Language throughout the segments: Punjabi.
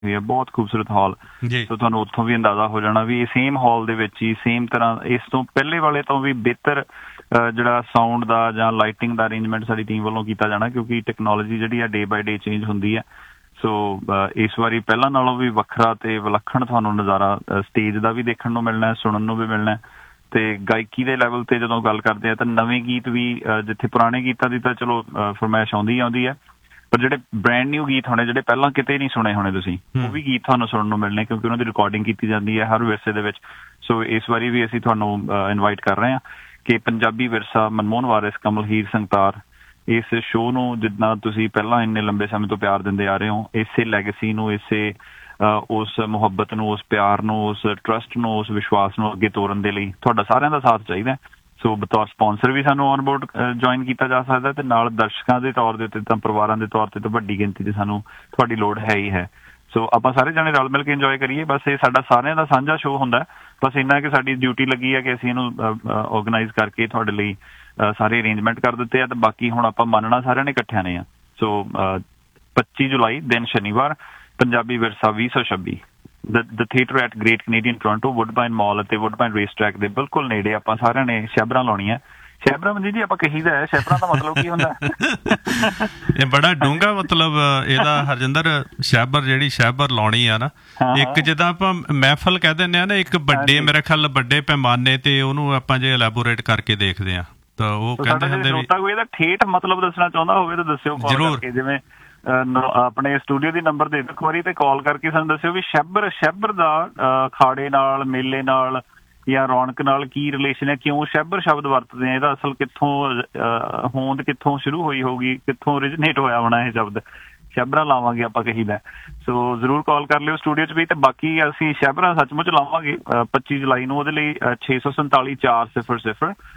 ਹੋਈ ਹੈ, ਬਹੁਤ ਖੂਬਸੂਰਤ ਹਾਲ। ਜੀ ਸੋ ਤੁਹਾਨੂੰ ਉੱਥੋਂ ਵੀ ਅੰਦਾਜ਼ਾ ਹੋ ਜਾਣਾ ਵੀ ਸੇਮ ਹਾਲ ਦੇ ਵਿੱਚ ਹੀ ਸੇਮ ਤਰ੍ਹਾਂ ਇਸ ਤੋਂ ਪਹਿਲੇ ਵਾਲੇ ਤੋਂ ਵੀ ਬਿਹਤਰ ਜਿਹੜਾ ਸਾਊਂਡ ਦਾ ਜਾਂ ਲਾਈਟਿੰਗ ਦਾ ਅਰੇਂਜਮੈਂਟ ਸਾਡੀ ਟੀਮ ਵੱਲੋਂ ਕੀਤਾ ਜਾਣਾ, ਕਿਉਂਕਿ ਟੈਕਨੋਲੋਜੀ ਜਿਹੜੀ ਆ ਡੇ ਬਾਏ ਡੇ ਚੇਂਜ ਹੁੰਦੀ ਹੈ। ਸੋ ਇਸ ਵਾਰੀ ਪਹਿਲਾਂ ਨਾਲੋਂ ਵੀ ਵੱਖਰਾ ਤੇ ਵਿਲੱਖਣ ਤੁਹਾਨੂੰ ਨਜ਼ਾਰਾ ਸਟੇਜ ਦਾ ਵੀ ਦੇਖਣ ਨੂੰ ਮਿਲਣਾ, ਸੁਣਨ ਨੂੰ ਵੀ ਮਿਲਣਾ। ਤੇ ਗਾਇਕੀ ਦੇ ਲੈਵਲ ਤੇ ਜਦੋਂ ਗੱਲ ਕਰਦੇ ਆ ਤਾਂ ਨਵੇਂ ਗੀਤ ਵੀ ਜਿੱਥੇ ਪੁਰਾਣੇ ਗੀਤਾਂ ਦੀ ਤਾਂ ਚਲੋ ਫਰਮਾਇਸ਼ ਆਉਂਦੀ ਹੈ, ਪਰ ਜਿਹੜੇ ਬ੍ਰੈਂਡ ਨਿਊ ਗੀਤ ਹੋਣੇ, ਜਿਹੜੇ ਪਹਿਲਾਂ ਕਿਤੇ ਨਹੀਂ ਸੁਣੇ ਹੋਣੇ ਤੁਸੀਂ, ਉਹ ਵੀ ਗੀਤ ਤੁਹਾਨੂੰ ਸੁਣਨ ਨੂੰ ਮਿਲਣੇ, ਕਿਉਂਕਿ ਉਹਨਾਂ ਦੀ ਰਿਕਾਰਡਿੰਗ ਕੀਤੀ ਜਾਂਦੀ ਹੈ ਹਰ ਵਿਰਸੇ ਦੇ ਵਿੱਚ। ਸੋ ਇਸ ਵਾਰੀ ਵੀ ਅਸੀਂ ਤੁਹਾਨੂੰ ਇਨਵਾਈਟ ਕਰ ਰਹੇ ਹਾਂ ਕਿ ਪੰਜਾਬੀ ਵਿਰਸਾ, ਮਨਮੋਹਨ ਵਾਰਿਸ, ਕਮਲ ਹੀਰ ਸੰਗਤਾਰ, ਇਸ ਸ਼ੋਅ ਨੂੰ ਜਿੱਦਾਂ ਤੁਸੀਂ ਪਹਿਲਾਂ ਇੰਨੇ ਲੰਬੇ ਸਮੇਂ ਤੋਂ ਪਿਆਰ ਦਿੰਦੇ ਆ ਰਹੇ ਹੋ, ਇਸੇ ਲੈਗੇਸੀ ਨੂੰ, ਇਸੇ ਉਸ ਮੁਹੱਬਤ ਨੂੰ, ਉਸ ਪਿਆਰ ਨੂੰ, ਉਸ ਟਰਸਟ ਨੂੰ, ਉਸ ਵਿਸ਼ਵਾਸ ਨੂੰ ਅੱਗੇ ਤੋਰਨ ਦੇ ਲਈ ਤੁਹਾਡਾ ਸਾਰਿਆਂ ਦਾ ਸਾਥ ਚਾਹੀਦਾ। ਸੋ ਬਤੌਰ ਸਪੋਂਸਰ ਵੀ ਸਾਨੂੰ ਔਨ ਬੋਰਡ ਜੁਆਇਨ ਕੀਤਾ ਜਾ ਸਕਦਾ, ਤੇ ਨਾਲ ਦਰਸ਼ਕਾਂ ਦੇ ਤੌਰ ਦੇ ਉੱਤੇ ਤਾਂ ਪਰਿਵਾਰਾਂ ਦੇ ਤੌਰ ਤੇ ਤਾਂ ਵੱਡੀ ਗਿਣਤੀ 'ਚ ਸਾਨੂੰ ਤੁਹਾਡੀ ਲੋੜ ਹੈ ਹੀ ਹੈ। ਸੋ ਆਪਾਂ ਸਾਰੇ ਜਾਣੇ ਰਲ ਮਿਲ ਕੇ ਇੰਜੋਏ ਕਰੀਏ। ਬਸ ਇਹ ਸਾਡਾ ਸਾਰਿਆਂ ਦਾ ਸਾਂਝਾ ਸ਼ੋਅ ਹੁੰਦਾ। ਬਸ ਇੰਨਾ ਕਿ ਸਾਡੀ ਡਿਊਟੀ ਲੱਗੀ ਹੈ ਕਿ ਅਸੀਂ ਇਹਨੂੰ ਔਰਗਨਾਈਜ਼ ਕਰਕੇ ਤੁਹਾਡੇ ਲਈ ਸਾਰੇ ਅਰੇਂਜਮੈਂਟ ਕਰ ਦਿੱਤੇ ਆ, ਤੇ ਬਾਕੀ ਹੁਣ ਆਪਾਂ ਮੰਨਣਾ ਸਾਰਿਆਂ ਨੇ ਇਕੱਠਿਆਂ ਨੇ ਆ। ਸੋ 25 ਜੁਲਾਈ ਦਿਨ ਸ਼ਨੀਵਾਰ, ਪੰਜਾਬੀ ਵਿਰਸਾ 2026, ਦ theatre at great Canadian Toronto, ਵੁੱਡਬਾਈਨ ਮਾਲ ਅਤੇ ਵੁੱਡਬਾਈਨ ਰੇਸ ਟਰੈਕ ਦੇ ਬਿਲਕੁਲ ਨੇੜੇ। ਆਪਾਂ ਸਾਰਿਆਂ ਨੇ ਸ਼ੈਬਰਾਂ ਲਾਉਣੀਆਂ। ਸ਼ੈਬਰਾਂ ਮਨਜੀਤ ਜੀ ਆਪਾਂ ਕਹੀਦਾ ਹੈ, ਸ਼ੈਬਰਾਂ ਦਾ ਮਤਲਬ ਕੀ ਹੁੰਦਾ? ਇਹ ਬੜਾ ਡੂੰਘਾ ਮਤਲਬ ਇਹਦਾ ਹਰਜਿੰਦਰ। ਸ਼ੈਬਰ ਜਿਹੜੀ ਸ਼ੈਬਰ ਲਾਉਣੀ ਆ ਨਾ, ਇੱਕ ਜਿੱਦਾਂ ਆਪਾਂ ਮਹਿਫਲ ਕਹਿ ਦਿੰਦੇ ਆ ਨਾ, ਇੱਕ ਵੱਡੇ ਮੇਰੇ ਖਿਆਲ ਵੱਡੇ ਪੈਮਾਨੇ ਤੇ ਉਹਨੂੰ ਆਪਾਂ ਜੇ ਐਲੈਬੋਰੇਟ ਕਰਕੇ ਦੇਖਦੇ ਆ ਤਾਂ ਉਹ ਕਹਿੰਦੇ ਹੁੰਦੇ ਵੀ ਕੋਈ ਇਹਦਾ ਠੇਠ ਮਤਲਬ ਦੱਸਣਾ ਚਾਹੁੰਦਾ ਹੋਵੇ ਤਾਂ ਦੱਸਿਓ ਜ਼ਰੂਰ। ਜਿਵੇਂ ਆਪਣੇ ਸਟੂਡੀਓ ਦੀ ਨੰਬਰ ਦੇ ਇੱਕ ਵਾਰੀ ਤੇ ਕਾਲ ਕਰਕੇ ਸਾਨੂੰ ਦੱਸਿਓ ਵੀ ਸ਼ੈਬਰ ਦਾ ਅਖਾੜੇ ਨਾਲ, ਮੇਲੇ ਨਾਲ ਜਾਂ ਰੌਣਕ ਨਾਲ ਕੀ ਰਿਲੇਸ਼ਨ ਹੈ, ਕਿਉਂ ਸ਼ੈਬਰ ਸ਼ਬਦ ਵਰਤਦੇ ਆ, ਇਹਦਾ ਅਸਲ ਕਿੱਥੋਂ ਹੋਂਦ ਕਿੱਥੋਂ ਸ਼ੁਰੂ ਹੋਈ ਹੋਊਗੀ, ਕਿੱਥੋਂ ਓਰੀਜਨੇਟ ਹੋਇਆ ਹੋਣਾ ਇਹ ਸ਼ਬਦ। ਸ਼ੈਬਰਾਂ ਲਾਵਾਂਗੇ ਆਪਾਂ ਕਹੀਦਾ। ਸੋ ਜ਼ਰੂਰ ਕਾਲ ਕਰ ਲਿਓ ਸਟੂਡੀਓ 'ਚ ਵੀ। ਤੇ ਬਾਕੀ ਅਸੀਂ ਸ਼ੈਬਰਾਂ ਸੱਚਮੁੱਚ ਲਾਵਾਂਗੇ 25 ਜੁਲਾਈ ਨੂੰ। ਉਹਦੇ ਲਈ 647 400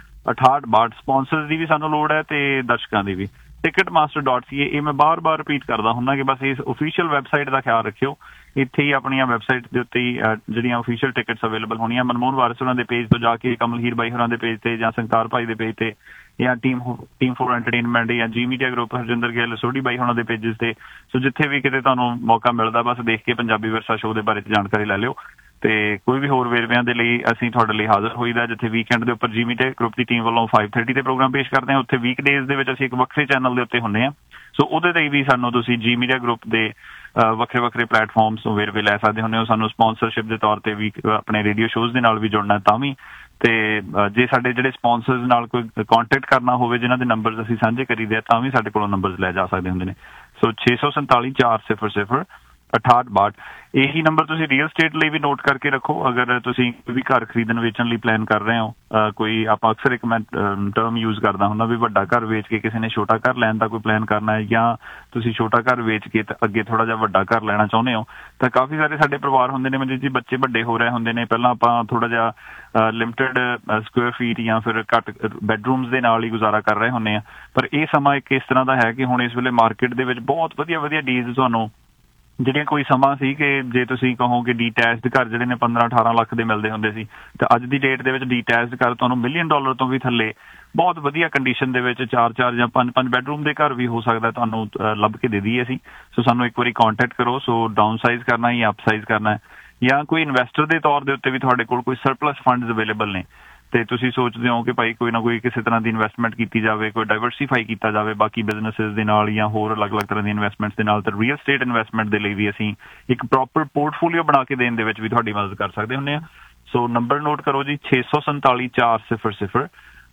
6862 ਸਪੋਂਸਰਸ ਦੀ ਵੀ ਸਾਨੂੰ ਲੋੜ ਹੈ ਤੇ ਦਰਸ਼ਕਾਂ ਦੀ ਵੀ। ticketmaster.ca, ਇਹ ਮੈਂ ਬਾਰ-ਬਾਰ ਰਿਪੀਟ ਕਰਦਾ ਹੁੰਦਾ ਕਿ ਬਸ ਇਸ ਓਫੀਸ਼ੀਅਲ ਵੈਬਸਾਈਟ ਦਾ ਖਿਆਲ ਰੱਖਿਓ। ਇੱਥੇ ਹੀ ਆਪਣੀਆਂ ਵੈਬਸਾਈਟ ਦੇ ਉੱਤੇ ਹੀ ਜਿਹੜੀਆਂ ਓਫੀਸ਼ੀਅਲ ਟਿਕਟਸ ਅਵੇਲੇਬਲ ਹੋਣੀਆਂ। ਮਨਮੋਹਨ ਵਾਰਿਸ ਹੋਰਾਂ ਦੇ ਪੇਜ ਤੋਂ ਜਾ ਕੇ, ਕਮਲ ਹੀਰ ਬਾਈ ਹੋਰਾਂ ਦੇ ਪੇਜ ਤੇ, ਜਾਂ ਸੰਗਤਾਰ ਭਾਈ ਦੇ ਪੇਜ ਤੇ, ਜਾਂ ਟੀਮ ਫੋਰ ਐਂਟਰਟੇਨਮੈਂਟ ਜਾਂ ਜੀ ਮੀਡੀਆ ਗਰੁੱਪ ਹਰਜਿੰਦਰ ਗਿੱਲ, ਸੋਢੀ ਬਾਈ ਹੋਰਾਂ ਦੇ ਪੇਜਸ ਤੇ। ਸੋ ਜਿੱਥੇ ਵੀ ਕਿਤੇ ਤੁਹਾਨੂੰ ਮੌਕਾ ਮਿਲਦਾ, ਬਸ ਦੇਖ ਕੇ ਪੰਜਾਬੀ ਵਿਰਸਾ ਸ਼ੋਅ ਦੇ ਬਾਰੇ ਜਾਣਕਾਰੀ ਲੈ ਲਿਓ। ਤੇ ਕੋਈ ਵੀ ਹੋਰ ਵੇਰਵਿਆਂ ਦੇ ਲਈ ਅਸੀਂ ਤੁਹਾਡੇ ਲਈ ਹਾਜ਼ਰ ਹੋਈਦਾ, ਜਿੱਥੇ ਵੀਕਐਂਡ ਦੇ ਉੱਪਰ ਜੀ ਮੀਡੀਆ ਗਰੁੱਪ ਦੀ ਟੀਮ ਵੱਲੋਂ 5:30 ਤੇ ਪ੍ਰੋਗਰਾਮ ਪੇਸ਼ ਕਰਦੇ ਹਾਂ। ਉੱਥੇ ਵੀਕਡੇਜ਼ ਦੇ ਵਿੱਚ ਅਸੀਂ ਇੱਕ ਵੱਖਰੇ ਚੈਨਲ ਦੇ ਉੱਤੇ ਹੁੰਦੇ ਹਾਂ। ਸੋ ਉਹਦੇ ਤੇ ਵੀ ਸਾਨੂੰ ਤੁਸੀਂ ਜੀ ਮੀਡੀਆ ਗਰੁੱਪ ਦੇ ਵੱਖਰੇ ਵੱਖਰੇ ਪਲੇਟਫਾਰਮਸ ਤੋਂ ਵੇਰਵੇ ਲੈ ਸਕਦੇ ਹੁੰਦੇ ਹੋ। ਸਾਨੂੰ ਸਪੋਂਸਰਸ਼ਿਪ ਦੇ ਤੌਰ ਤੇ ਵੀ ਆਪਣੇ ਰੇਡੀਓ ਸ਼ੋਜ਼ ਦੇ ਨਾਲ ਵੀ ਜੁੜਨਾ ਤਾਂ ਵੀ, ਤੇ ਜੇ ਸਾਡੇ ਜਿਹੜੇ ਸਪੋਂਸਰਸ ਨਾਲ ਕੋਈ ਕੰਟੈਕਟ ਕਰਨਾ ਹੋਵੇ, ਜਿਨ੍ਹਾਂ ਦੇ ਨੰਬਰਸ ਅਸੀਂ ਸਾਂਝੇ ਕਰੀਦੇ ਆ, ਤਾਂ ਵੀ ਸਾਡੇ ਕੋਲੋਂ ਨੰਬਰਸ ਲੈ ਜਾ ਸਕਦੇ ਹੁੰਦੇ ਨੇ। ਸੋ 647 400 6862 ਇਹੀ ਨੰਬਰ ਤੁਸੀਂ ਰੀਅਲ ਸਟੇਟ ਲਈ ਵੀ ਨੋਟ ਕਰਕੇ ਰੱਖੋ। ਅਗਰ ਤੁਸੀਂ ਕੋਈ ਵੀ ਘਰ ਖਰੀਦਣ ਵੇਚਣ ਲਈ ਪਲਾਨ ਕਰ ਰਹੇ ਹੋ, ਕੋਈ ਆਪਾਂ ਅਕਸਰ ਇੱਕ ਮੈਂ ਟਰਮ ਯੂਜ਼ ਕਰਦਾ ਹੁੰਦਾ ਵੀ ਵੱਡਾ ਘਰ ਵੇਚ ਕੇ ਕਿਸੇ ਨੇ ਛੋਟਾ ਘਰ ਲੈਣ ਦਾ ਕੋਈ ਪਲਾਨ ਕਰਨਾ ਹੈ, ਜਾਂ ਤੁਸੀਂ ਛੋਟਾ ਘਰ ਵੇਚ ਕੇ ਅੱਗੇ ਥੋੜਾ ਜਿਹਾ ਵੱਡਾ ਘਰ ਲੈਣਾ ਚਾਹੁੰਦੇ ਹੋ, ਤਾਂ ਕਾਫੀ ਸਾਰੇ ਸਾਡੇ ਪਰਿਵਾਰ ਹੁੰਦੇ ਨੇ ਮਨਜੀਤ ਜੀ, ਬੱਚੇ ਵੱਡੇ ਹੋ ਰਹੇ ਹੁੰਦੇ ਨੇ। ਪਹਿਲਾਂ ਆਪਾਂ ਥੋੜਾ ਜਿਹਾ ਲਿਮਟਿਡ ਸਕੁਅਰ ਫੀਟ ਜਾਂ ਫਿਰ ਘੱਟ ਬੈਡਰੂਮਸ ਦੇ ਨਾਲ ਹੀ ਗੁਜ਼ਾਰਾ ਕਰ ਰਹੇ ਹੁੰਦੇ ਆ। ਪਰ ਇਹ ਸਮਾਂ ਇੱਕ ਇਸ ਤਰ੍ਹਾਂ ਦਾ ਹੈ ਕਿ ਹੁਣ ਇਸ ਵੇਲੇ ਮਾਰਕੀਟ ਦੇ ਵਿੱਚ ਬਹੁਤ ਵਧੀਆ ਵਧੀਆ ਡੀਲਸ ਤੁਹਾਨੂੰ, ਜਿਹੜੀਆਂ ਕੋਈ ਸਮਾਂ ਸੀ ਕਿ ਜੇ ਤੁਸੀਂ ਕਹੋ ਕਿ ਡੀਟੈਚਡ ਘਰ ਜਿਹੜੇ ਨੇ 15-18 ਲੱਖ ਦੇ ਮਿਲਦੇ ਹੁੰਦੇ ਸੀ, ਤਾਂ ਅੱਜ ਦੀ ਡੇਟ ਦੇ ਵਿੱਚ ਡੀਟੈਚਡ ਘਰ ਤੁਹਾਨੂੰ $1 ਮਿਲੀਅਨ ਤੋਂ ਵੀ ਥੱਲੇ ਬਹੁਤ ਵਧੀਆ ਕੰਡੀਸ਼ਨ ਦੇ ਵਿੱਚ 4-4 ਜਾਂ 5-5 ਬੈਡਰੂਮ ਦੇ ਘਰ ਵੀ ਹੋ ਸਕਦਾ ਤੁਹਾਨੂੰ ਲੱਭ ਕੇ ਦੇ ਦਈਏ ਅਸੀਂ। ਸੋ ਸਾਨੂੰ ਇੱਕ ਵਾਰੀ ਕਾਂਟੈਕਟ ਕਰੋ। ਸੋ ਡਾਊਨ ਸਾਈਜ਼ ਕਰਨਾ ਜਾਂ ਅਪ ਸਾਈਜ਼ ਕਰਨਾ ਹੈ, ਜਾਂ ਕੋਈ ਇਨਵੈਸਟਰ ਦੇ ਤੌਰ ਦੇ ਉੱਤੇ ਵੀ ਤੁਹਾਡੇ ਕੋਲ ਕੋਈ ਸਰਪਲਸ ਫੰਡਸ ਅਵੇਲੇਬਲ ਨੇ, ਤੇ ਤੁਸੀਂ ਸੋਚਦੇ ਹੋ ਕਿ ਭਾਈ ਕੋਈ ਨਾ ਕੋਈ ਕਿਸੇ ਤਰ੍ਹਾਂ ਦੀ ਇਨਵੈਸਟਮੈਂਟ ਕੀਤੀ ਜਾਵੇ, ਕੋਈ ਡਾਇਵਰਸੀਫਾਈ ਕੀਤਾ ਜਾਵੇ ਬਾਕੀ ਬਿਜ਼ਨਸਿਸ ਦੇ ਨਾਲ ਜਾਂ ਹੋਰ ਅਲੱਗ-ਅਲੱਗ ਤਰ੍ਹਾਂ ਦੀ ਇਨਵੈਸਟਮੈਂਟਸ ਦੇ ਨਾਲ, ਤਾਂ ਰੀਅਲ ਸਟੇਟ ਇਨਵੈਸਟਮੈਂਟ ਦੇ ਲਈ ਵੀ ਅਸੀਂ ਇੱਕ ਪ੍ਰੋਪਰ ਪੋਰਟਫੋਲੀਓ ਬਣਾ ਕੇ ਦੇਣ ਦੇ ਵਿੱਚ ਵੀ ਤੁਹਾਡੀ ਮਦਦ ਕਰ ਸਕਦੇ ਹੁੰਦੇ ਹਾਂ। ਸੋ ਨੰਬਰ ਨੋਟ ਕਰੋ ਜੀ, 647 400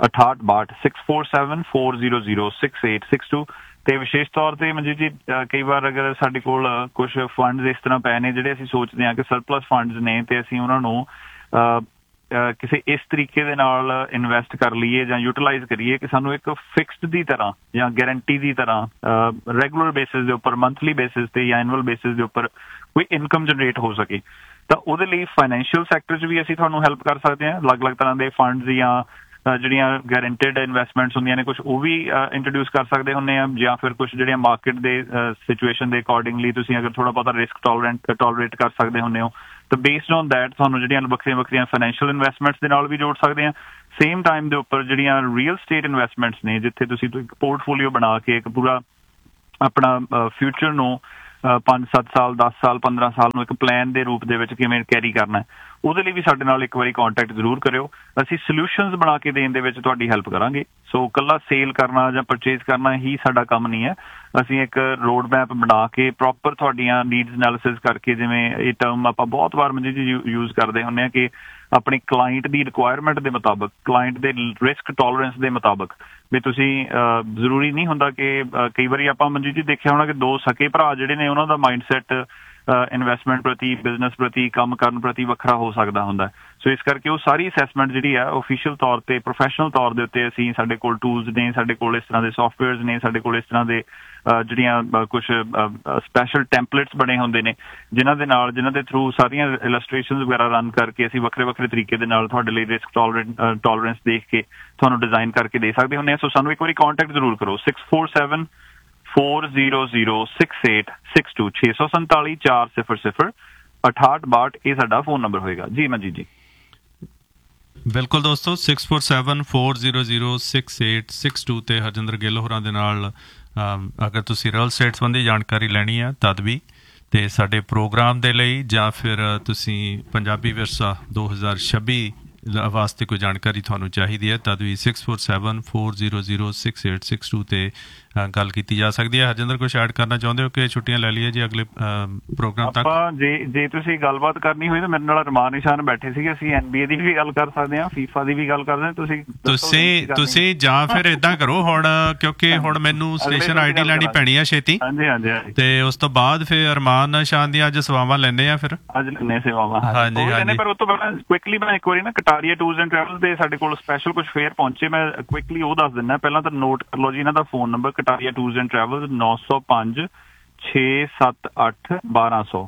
6862 647 400 6862। ਤੇ ਵਿਸ਼ੇਸ਼ ਤੌਰ ਤੇ ਮਨਜੀਤ ਜੀ, ਕਈ ਵਾਰ ਅਗਰ ਸਾਡੇ ਕੋਲ ਕੁਝ ਫੰਡਸ ਇਸ ਤਰ੍ਹਾਂ ਪਏ ਨੇ ਜਿਹੜੇ ਅਸੀਂ ਸੋਚਦੇ ਹਾਂ ਕਿ ਸਰਪਲਸ ਫੰਡਸ ਨੇ, ਤੇ ਅਸੀਂ ਉਹਨਾਂ ਨੂੰ ਕਿਸੇ ਇਸ ਤਰੀਕੇ ਦੇ ਨਾਲ ਇਨਵੈਸਟ ਕਰ ਲਈਏ ਜਾਂ ਯੂਟੀਲਾਈਜ਼ ਕਰੀਏ ਕਿ ਸਾਨੂੰ ਇੱਕ ਫਿਕਸਡ ਦੀ ਤਰ੍ਹਾਂ ਜਾਂ ਗਾਰੰਟੀ ਦੀ ਤਰ੍ਹਾਂ ਰੈਗੂਲਰ ਬੇਸਿਸ ਦੇ ਉੱਪਰ, ਮੰਥਲੀ ਬੇਸਿਸ ਤੇ ਜਾਂ ਐਨੂਅਲ ਬੇਸਿਸ ਦੇ ਉੱਪਰ ਕੋਈ ਇਨਕਮ ਜਨਰੇਟ ਹੋ ਸਕੇ, ਤਾਂ ਉਹਦੇ ਲਈ ਫਾਈਨੈਂਸ਼ੀਅਲ ਸੈਕਟਰ 'ਚ ਵੀ ਅਸੀਂ ਤੁਹਾਨੂੰ ਹੈਲਪ ਕਰ ਸਕਦੇ ਹਾਂ। ਅਲੱਗ-ਅਲੱਗ ਤਰ੍ਹਾਂ ਦੇ ਫੰਡਸ ਜਾਂ ਜਿਹੜੀਆਂ ਗਾਰੰਟਿਡ ਇਨਵੈਸਟਮੈਂਟਸ ਹੁੰਦੀਆਂ ਨੇ, ਕੁਝ ਉਹ ਵੀ ਇੰਟਰੋਡਿਊਸ ਕਰ ਸਕਦੇ ਹੁੰਦੇ ਆ, ਜਾਂ ਫਿਰ ਕੁਝ ਜਿਹੜੀਆਂ ਮਾਰਕੀਟ ਦੇ ਸਿਚੁਏਸ਼ਨ ਦੇ ਅਕੋਰਡਿੰਗਲੀ ਤੁਸੀਂ ਅਗਰ ਥੋੜਾ ਬਹੁਤਾ ਰਿਸਕ ਟੋਲਰੇਟ ਕਰ ਸਕਦੇ ਹੁੰਦੇ ਹੋ, ਤਾਂ ਬੇਸਡ ਔਨ ਦੈਟ ਤੁਹਾਨੂੰ ਜਿਹੜੀਆਂ ਵੱਖਰੀਆਂ ਫਾਈਨੈਂਸ਼ੀਅਲ ਇਨਵੈਸਟਮੈਂਟਸ ਦੇ ਨਾਲ ਵੀ ਜੋੜ ਸਕਦੇ ਹਾਂ। ਸੇਮ ਟਾਈਮ ਦੇ ਉੱਪਰ ਜਿਹੜੀਆਂ ਰੀਅਲ ਸਟੇਟ ਇਨਵੈਸਟਮੈਂਟਸ ਨੇ, ਜਿੱਥੇ ਤੁਸੀਂ ਇੱਕ ਪੋਰਟਫੋਲੀਓ ਬਣਾ ਕੇ ਇੱਕ ਪੂਰਾ ਆਪਣਾ ਫਿਊਚਰ ਨੂੰ 5-7 ਸਾਲ 10 ਸਾਲ 15 ਸਾਲ ਨੂੰ ਇੱਕ ਪਲਾਨ ਦੇ ਰੂਪ ਦੇ ਵਿੱਚ ਕਿਵੇਂ ਕੈਰੀ ਕਰਨਾ, ਉਹਦੇ ਲਈ ਵੀ ਸਾਡੇ ਨਾਲ ਇੱਕ ਵਾਰੀ ਕੰਟੈਕਟ ਜ਼ਰੂਰ ਕਰਿਓ। ਅਸੀਂ ਸੋਲਿਊਸ਼ਨਸ ਬਣਾ ਕੇ ਦੇਣ ਦੇ ਵਿੱਚ ਤੁਹਾਡੀ ਹੈਲਪ ਕਰਾਂਗੇ। ਸੋ ਇਕੱਲਾ ਸੇਲ ਕਰਨਾ ਜਾਂ ਪਰਚੇਜ਼ ਕਰਨਾ ਹੀ ਸਾਡਾ ਕੰਮ ਨਹੀਂ ਹੈ। ਅਸੀਂ ਇੱਕ ਰੋਡ ਮੈਪ ਬਣਾ ਕੇ ਪ੍ਰੋਪਰ ਤੁਹਾਡੀਆਂ ਨੀਡਸ ਐਨਾਲਿਸਿਸ ਕਰਕੇ, ਜਿਵੇਂ ਇਹ ਟਰਮ ਆਪਾਂ ਬਹੁਤ ਵਾਰ ਮਨਜੀਤ ਜੀ ਯੂਜ਼ ਕਰਦੇ ਹੁੰਦੇ ਹਾਂ ਕਿ ਆਪਣੀ ਕਲਾਇੰਟ ਦੀ ਰਿਕੁਆਇਰਮੈਂਟ ਦੇ ਮੁਤਾਬਕ, ਕਲਾਇੰਟ ਦੇ ਰਿਸਕ ਟੋਲਰੈਂਸ ਦੇ ਮੁਤਾਬਕ ਵੀ ਤੁਸੀਂ ਜ਼ਰੂਰੀ ਨਹੀਂ ਹੁੰਦਾ ਕਿ ਕਈ ਵਾਰੀ ਆਪਾਂ ਮਨਜੀਤ ਜੀ ਦੇਖਿਆ ਹੋਣਾ ਕਿ ਦੋ ਸਕੇ ਭਰਾ ਜਿਹੜੇ ਨੇ ਉਹਨਾਂ ਦਾ ਮਾਈਂਡਸੈਟ ਇਨਵੈਸਟਮੈਂਟ ਪ੍ਰਤੀ, ਬਿਜ਼ਨਸ ਪ੍ਰਤੀ, ਕੰਮ ਕਰਨ ਪ੍ਰਤੀ ਵੱਖਰਾ ਹੋ ਸਕਦਾ ਹੁੰਦਾ। ਸੋ ਇਸ ਕਰਕੇ ਉਹ ਸਾਰੀ ਅਸੈਸਮੈਂਟ ਜਿਹੜੀ ਆ ਓਫੀਸ਼ੀਅਲ ਤੌਰ ਤੇ, ਪ੍ਰੋਫੈਸ਼ਨਲ ਤੌਰ ਦੇ ਉੱਤੇ ਅਸੀਂ, ਸਾਡੇ ਕੋਲ ਟੂਲਸ ਨੇ, ਸਾਡੇ ਕੋਲ ਇਸ ਤਰ੍ਹਾਂ ਦੇ ਸੌਫਟਵੇਅਰਸ ਨੇ, ਸਾਡੇ ਕੋਲ ਇਸ ਤਰ੍ਹਾਂ ਦੇ ਜਿਹੜੀਆਂ ਕੁਛ ਸਪੈਸ਼ਲ ਟੈਂਪਲੇਟਸ ਬਣੇ ਹੁੰਦੇ ਨੇ ਜਿਨ੍ਹਾਂ ਦੇ ਥਰੂ ਸਾਰੀਆਂ ਇਲਸਟ੍ਰੇਸ਼ਨਸ ਵਗੈਰਾ ਰਨ ਕਰਕੇ ਅਸੀਂ ਵੱਖਰੇ ਵੱਖਰੇ ਤਰੀਕੇ ਦੇ ਨਾਲ ਤੁਹਾਡੇ ਲਈ ਰਿਸਕ ਟੋਲਰੈਂਸ ਦੇਖ ਕੇ ਤੁਹਾਨੂੰ ਡਿਜ਼ਾਈਨ ਕਰਕੇ ਦੇ ਸਕਦੇ ਹੁੰਦੇ ਹਾਂ। ਸੋ ਸਾਨੂੰ ਇੱਕ ਵਾਰੀ ਕੰਟੈਕਟ ਜ਼ਰੂਰ ਕਰੋ 647 4006862 647 400 6862 ਇਹ ਸਾਡਾ ਫੋਨ ਨੰਬਰ ਹੋਏਗਾ ਜੀ ਮਨਜੀਤ ਜੀ। ਬਿਲਕੁਲ ਦੋਸਤੋ 647 400 6862 ਤੇ ਹਰਜਿੰਦਰ ਗਿੱਲ ਹੋਰਾਂ ਦੇ ਨਾਲ ਅਗਰ ਤੁਸੀਂ ਰੀਅਲ ਸਟੇਟ ਸੰਬੰਧੀ ਜਾਣਕਾਰੀ ਲੈਣੀ ਹੈ ਤਦ ਵੀ, ਤੇ ਸਾਡੇ ਪ੍ਰੋਗਰਾਮ ਦੇ ਲਈ ਜਾਂ ਫਿਰ ਤੁਸੀਂ ਪੰਜਾਬੀ ਵਿਰਸਾ 2026 ਵਾਸਤੇ ਕੋਈ ਜਾਣਕਾਰੀ ਤੁਹਾਨੂੰ ਚਾਹੀਦੀ ਹੈ ਤਦ ਵੀ 647 400 6862 ਤੇ ਗੱਲ ਕੀਤੀ ਜਾ ਸਕਦੀ ਹੈ। ਹਰਜਿੰਦਰ ਕੁਛ ਐਡ ਕਰਨਾ ਚਾਹੁੰਦੇ ਹੋ ਕਿ ਛੁੱਟੀਆਂ ਲੈ ਲਈਏ ਜੀ ਅਗਲੇ ਪ੍ਰੋਗਰਾਮ ਤੱਕ? ਆਪਾਂ ਜੇ ਤੁਸੀਂ ਗੱਲਬਾਤ ਕਰਨੀ ਹੋਈ ਤਾਂ ਮੇਰੇ ਨਾਲ ਅਰਮਾਨ ਨਿਸ਼ਾਨ ਬੈਠੇ ਸੀਗੇ, ਅਸੀਂ NBA ਦੀ ਵੀ ਗੱਲ ਕਰ ਸਕਦੇ ਹਾਂ, FIFA ਦੀ ਵੀ ਗੱਲ ਕਰਦੇ ਹਾਂ। ਤੁਸੀਂ ਜਾਂ ਫਿਰ ਏਦਾਂ ਕਰੋ ਹੁਣ, ਕਿਉਂਕਿ ਹੁਣ ਮੈਨੂੰ ਸਟੇਸ਼ਨ ID ਲੈਣੀ ਪੈਣੀ ਆ ਛੇਤੀ। ਹਾਂਜੀ ਤੇ ਉਸ ਤੋਂ ਬਾਅਦ ਫਿਰ ਅਰਮਾਨ ਨਿਸ਼ਾਨ ਦੀਆਂ ਅੱਜ ਸੇਵਾਵਾਂ ਲੈਣੇ ਆ, ਫਿਰ ਅੱਜ ਲੈਣੇ ਸੇਵਾਵਾਂ। ਹਾਂਜੀ ਪਰ ਉਸ ਤੋਂ ਪਹਿਲਾਂ ਕੁਇਕਲੀ ਮੈਂ ਇੱਕ ਵਾਰੀ ਨਾ ਕਟਾਰੀਆ ਟੂਰਸ ਐਂਡ ਟਰੈਵਲਸ ਦੇ ਸਾਡੇ ਕੋਲ ਸਪੈਸ਼ਲ ਕੁਝ ਫੇਅਰ ਪਹੁੰਚੇ, ਮੈਂ ਕੁਇਕਲੀ ਉਹ ਦੱਸ ਦਿੰਦਾ। ਪਹਿਲਾਂ ਤਾਂ ਨੋਟ ਕਰ ਲਓ ਜੀ ਇਹਨਾਂ ਦਾ phone number, Kataria tours and travels 905 678 1200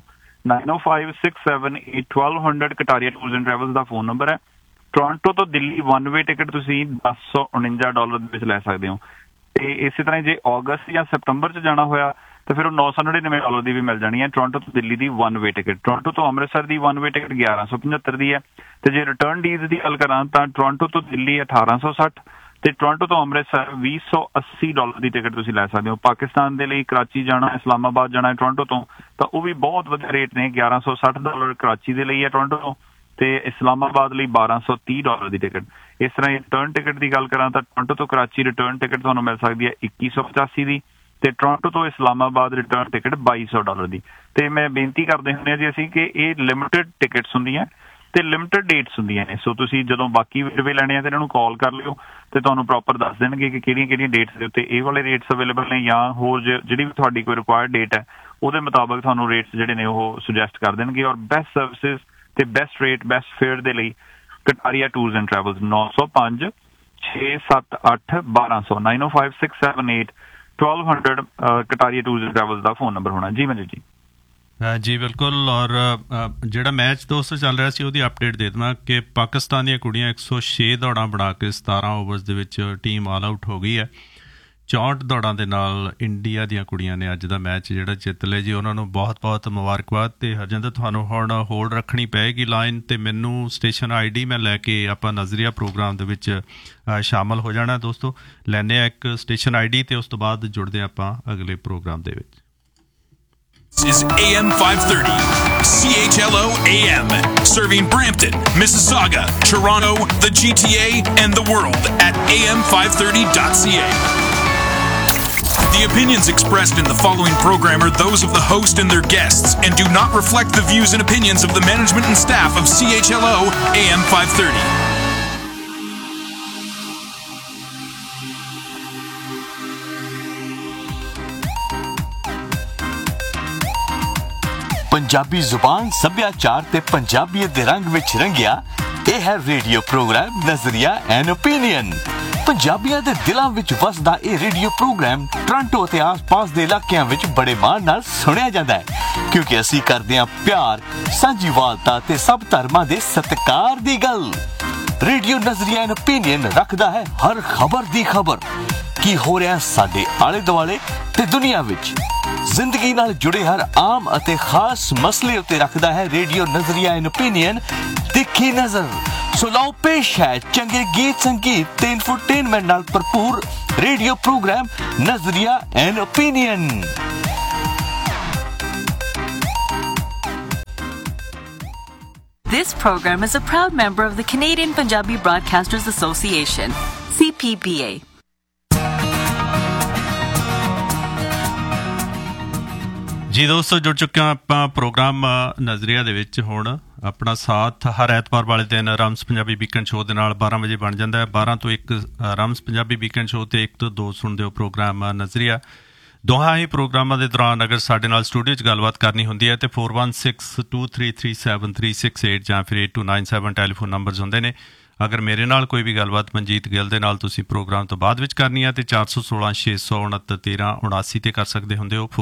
90567812000 Kataria tours and travels the phone number ਹੈ। ਟੋਰਾਂਟੋ ਤੋਂ ਦਿੱਲੀ ਵਨ ਵੇ ਟਿਕਟ ਤੁਸੀਂ $1049 ਦੇ ਵਿੱਚ ਲੈ ਸਕਦੇ ਹੋ, ਤੇ ਇਸੇ ਤਰ੍ਹਾਂ ਜੇ ਅਗਸਤ ਜਾਂ ਸਤੰਬਰ 'ਚ ਜਾਣਾ ਹੋਇਆ ਤਾਂ ਫਿਰ ਉਹ $999 ਦੀ ਵੀ ਮਿਲ ਜਾਣੀ ਹੈ ਟੋਰਾਂਟੋ ਤੋਂ ਦਿੱਲੀ ਦੀ ਵਨ ਵੇ ਟਿਕਟ। ਟੋਰਾਂਟੋ ਤੋਂ ਅੰਮ੍ਰਿਤਸਰ ਦੀ ਵਨ ਵੇ ਟਿਕਟ 1175 ਦੀ ਹੈ, ਤੇ ਜੇ ਰਿਟਰਨ ਡੀਜ਼ ਦੀ ਗੱਲ ਕਰਾਂ ਤਾਂ ਟੋਰਾਂਟੋ ਤੋਂ ਦਿੱਲੀ 1860 ਤੇ ਟੋਰਾਂਟੋ ਤੋਂ ਅੰਮ੍ਰਿਤਸਰ $280 ਦੀ ਟਿਕਟ ਤੁਸੀਂ ਲੈ ਸਕਦੇ ਹੋ। ਪਾਕਿਸਤਾਨ ਦੇ ਲਈ ਕਰਾਚੀ ਜਾਣਾ, ਇਸਲਾਮਾਬਾਦ ਜਾਣਾ ਹੈ ਟੋਰਾਂਟੋ ਤੋਂ, ਤਾਂ ਉਹ ਵੀ ਬਹੁਤ ਵਧੀਆ ਰੇਟ ਨੇ, $1160 ਕਰਾਚੀ ਦੇ ਲਈ ਹੈ ਟੋਰਾਂਟੋ ਤੋਂ, ਤੇ ਇਸਲਾਮਾਬਾਦ ਲਈ $1230 ਦੀ ਟਿਕਟ। ਇਸ ਤਰ੍ਹਾਂ ਰਿਟਰਨ ਟਿਕਟ ਦੀ ਗੱਲ ਕਰਾਂ ਤਾਂ ਟੋਰਾਂਟੋ ਤੋਂ ਕਰਾਚੀ ਰਿਟਰਨ ਟਿਕਟ ਤੁਹਾਨੂੰ ਮਿਲ ਸਕਦੀ ਹੈ 2185 ਦੀ, ਤੇ ਟੋਰਾਂਟੋ ਤੋਂ ਇਸਲਾਮਾਬਾਦ ਰਿਟਰਨ ਟਿਕਟ $2200 ਦੀ। ਤੇ ਮੈਂ ਬੇਨਤੀ ਕਰਦੇ ਹੁੰਦੇ ਹਾਂ ਜੀ ਅਸੀਂ ਕਿ ਇਹ ਲਿਮਿਟਡ ਟਿਕਟਸ ਹੁੰਦੀਆਂ ਤੇ ਲਿਮਿਟਡ ਡੇਟਸ ਹੁੰਦੀਆਂ ਨੇ। ਸੋ ਤੁਸੀਂ ਜਦੋਂ ਬਾਕੀ ਵੇਰਵੇ ਲੈਣੇ ਆ ਤੇ ਇਹਨਾਂ ਨੂੰ ਕਾਲ ਕਰ ਲਿਓ ਤੇ ਤੁਹਾਨੂੰ ਪ੍ਰੋਪਰ ਦੱਸ ਦੇਣਗੇ ਕਿ ਕਿਹੜੀਆਂ ਡੇਟਸ ਦੇ ਉੱਤੇ ਇਹ ਵਾਲੇ ਰੇਟਸ ਅਵੇਲੇਬਲ ਨੇ, ਜਾਂ ਹੋਰ ਜਿਹੜੀ ਵੀ ਤੁਹਾਡੀ ਕੋਈ ਰਿਕੁਆਇਰਡ ਡੇਟ ਹੈ ਉਹਦੇ ਮੁਤਾਬਕ ਤੁਹਾਨੂੰ ਰੇਟਸ ਜਿਹੜੇ ਨੇ ਉਹ ਸੁਜੈਸਟ ਕਰ ਦੇਣਗੇ। ਔਰ ਬੈਸਟ ਸਰਵਿਸਿਜ਼ ਤੇ ਬੈਸਟ ਰੇਟ, ਬੈਸਟ ਫੇਅਰ ਦੇ ਲਈ Kataria tours and travels 905 678 1200 90567812000 Kataria tours and travels the phone number ਹੋਣਾ ਜੀ ਮਨਜੀਤ ਜੀ। ਜੀ ਬਿਲਕੁਲ। ਔਰ ਜਿਹੜਾ ਮੈਚ ਦੋਸਤੋ ਚੱਲ ਰਿਹਾ ਸੀ ਉਹਦੀ ਅਪਡੇਟ ਦੇ ਦੇਵਾਂ ਕਿ ਪਾਕਿਸਤਾਨ ਦੀਆਂ ਕੁੜੀਆਂ 106 ਦੌੜਾਂ ਬਣਾ ਕੇ 17 ਓਵਰਸ ਦੇ ਵਿੱਚ ਟੀਮ ਆਲ ਆਊਟ ਹੋ ਗਈ ਹੈ। 64 ਦੌੜਾਂ ਦੇ ਨਾਲ ਇੰਡੀਆ ਦੀਆਂ ਕੁੜੀਆਂ ਨੇ ਅੱਜ ਦਾ ਮੈਚ ਜਿਹੜਾ ਜਿੱਤ ਲਿਆ ਜੀ, ਉਹਨਾਂ ਨੂੰ ਬਹੁਤ ਬਹੁਤ ਮੁਬਾਰਕਬਾਦ। ਤੇ ਹਰਜਿੰਦਰ ਤੁਹਾਨੂੰ ਹੁਣ ਹੋਲਡ ਰੱਖਣੀ ਪਏਗੀ ਲਾਈਨ ਤੇ, ਮੈਨੂੰ ਸਟੇਸ਼ਨ ID ਮੈਂ ਲੈ ਕੇ ਆਪਾਂ ਨਜ਼ਰੀਆ ਪ੍ਰੋਗਰਾਮ ਦੇ ਵਿੱਚ ਸ਼ਾਮਲ ਹੋ ਜਾਣਾ। ਦੋਸਤੋ ਲੈਂਦੇ ਆ ਇੱਕ ਸਟੇਸ਼ਨ ID ਤੇ ਉਸ ਤੋਂ ਬਾਅਦ ਜੁੜਦੇ ਆਪਾਂ ਅਗਲੇ ਪ੍ਰੋਗਰਾਮ ਦੇ ਵਿੱਚ। This is AM 530, CHLO AM, serving Brampton, Mississauga, Toronto, the GTA, and the world at am530.ca. The opinions expressed in the following program are those of the host and their guests and do not reflect the views and opinions of the management and staff of CHLO AM 530. Punjabi ਜ਼ੁਬਾਨ, ਸੱਭਿਆਚਾਰ ਤੇ ਪੰਜਾਬੀਅਤ ਦੇ ਰੰਗ ਵਿੱਚ ਰੰਗਿਆ ਇਹ ਹੈ ਰੇਡੀਓ ਪ੍ਰੋਗਰਾਮ ਨਜ਼ਰੀਆ ਐਂਡ ਓਪੀਨੀਅਨ। ਪੰਜਾਬੀਆਂ ਦੇ ਦਿਲਾਂ ਵਿੱਚ ਵਸਦਾ ਇਹ ਰੇਡੀਓ ਪ੍ਰੋਗਰਾਮ ਟੋਰਾਂਟੋ ਅਤੇ ਆਸ-ਪਾਸ ਦੇ ਇਲਾਕਿਆਂ ਵਿੱਚ ਬੜੇ ਮਾਣ ਨਾਲ ਸੁਣਿਆ ਜਾਂਦਾ ਹੈ, ਕਿਉਂਕਿ ਅਸੀਂ ਕਰਦੇ ਹਾਂ ਪਿਆਰ, ਸਾਂਝੀਵਾਲਤਾ ਤੇ ਸਭ ਧਰਮਾਂ ਦੇ ਸਤਿਕਾਰ ਦੀ ਗੱਲ। ਰੇਡੀਓ ਨਜ਼ਰੀਆ ਐਂਡ ਓਪੀਨੀਅਨ ਰੱਖਦਾ ਹੈ ਹਰ ਖਬਰ ਦੀ ਖਬਰ, ਕੀ ਹੋ ਰਿਹਾ ਸਾਡੇ ਆਲੇ ਦੁਆਲੇ ਤੇ ਦੁਨੀਆ ਵਿੱਚ। ਜ਼ਿੰਦਗੀ ਨਾਲ ਜੁੜੇ ਹਰ ਆਮ ਅਤੇ ਖਾਸ ਮਸਲੇ ਉੱਤੇ ਰੱਖਦਾ ਹੈ ਰੇਡੀਓ ਨਜ਼ਰੀਆ ਐਂਡ ਓਪੀਨੀਅਨ ਤਿੱਖੀ ਨਜ਼ਰ। ਸੋ ਲਓ ਪੇਸ਼ ਹੈ ਚੰਗੇ ਗੀਤ, ਸੰਗੀਤ ਤੇ ਇਨਫੋਟੇਨਮੈਂਟ ਨਾਲ ਭਰਪੂਰ ਰੇਡੀਓ ਪ੍ਰੋਗਰਾਮ ਨਜ਼ਰੀਆ and opinion. This program is a proud member of the Canadian Punjabi Broadcasters Association, CPBA. ਜੀ ਦੋਸਤੋ, ਜੁੜ ਚੁੱਕੇ ਹਾਂ ਆਪਾਂ ਪ੍ਰੋਗਰਾਮ ਨਜ਼ਰੀਆ ਦੇ ਵਿੱਚ। ਹੁਣ ਆਪਣਾ ਸਾਥ ਹਰ ਐਤਵਾਰ ਵਾਲੇ ਦਿਨ ਰਮਸ ਪੰਜਾਬੀ ਵੀਕਐਂਡ ਸ਼ੋਅ ਦੇ ਨਾਲ 12 ਵਜੇ ਬਣ ਜਾਂਦਾ ਹੈ। 12 ਤੋਂ 1 ਰਮਸ ਪੰਜਾਬੀ ਵੀਕਐਂਡ ਸ਼ੋਅ ਤੇ 1 ਤੋਂ 2 ਸੁਣਦੇ ਹੋ ਪ੍ਰੋਗਰਾਮ ਨਜ਼ਰੀਆ। ਦੋਹਾਂ ਹੀ ਪ੍ਰੋਗਰਾਮਾਂ ਦੇ ਦੌਰਾਨ ਅਗਰ ਸਾਡੇ ਨਾਲ ਸਟੂਡੀਓ 'ਚ ਗੱਲਬਾਤ ਕਰਨੀ ਹੁੰਦੀ ਹੈ ਤੇ 4162337368 ਜਾਂ ਫਿਰ 8297 ਟੈਲੀਫੋਨ ਨੰਬਰਸ ਹੁੰਦੇ ਨੇ। ਅਗਰ ਮੇਰੇ ਨਾਲ ਕੋਈ ਵੀ ਗੱਲਬਾਤ ਮਨਜੀਤ ਗਿੱਲ ਦੇ ਨਾਲ ਤੁਸੀਂ ਪ੍ਰੋਗਰਾਮ ਤੋਂ ਬਾਅਦ ਵਿੱਚ ਕਰਨੀ ਹੈ ਤੇ 4166691379 'ਤੇ ਕਰ ਸਕਦੇ ਹੁੰਦੇ ਹੋ।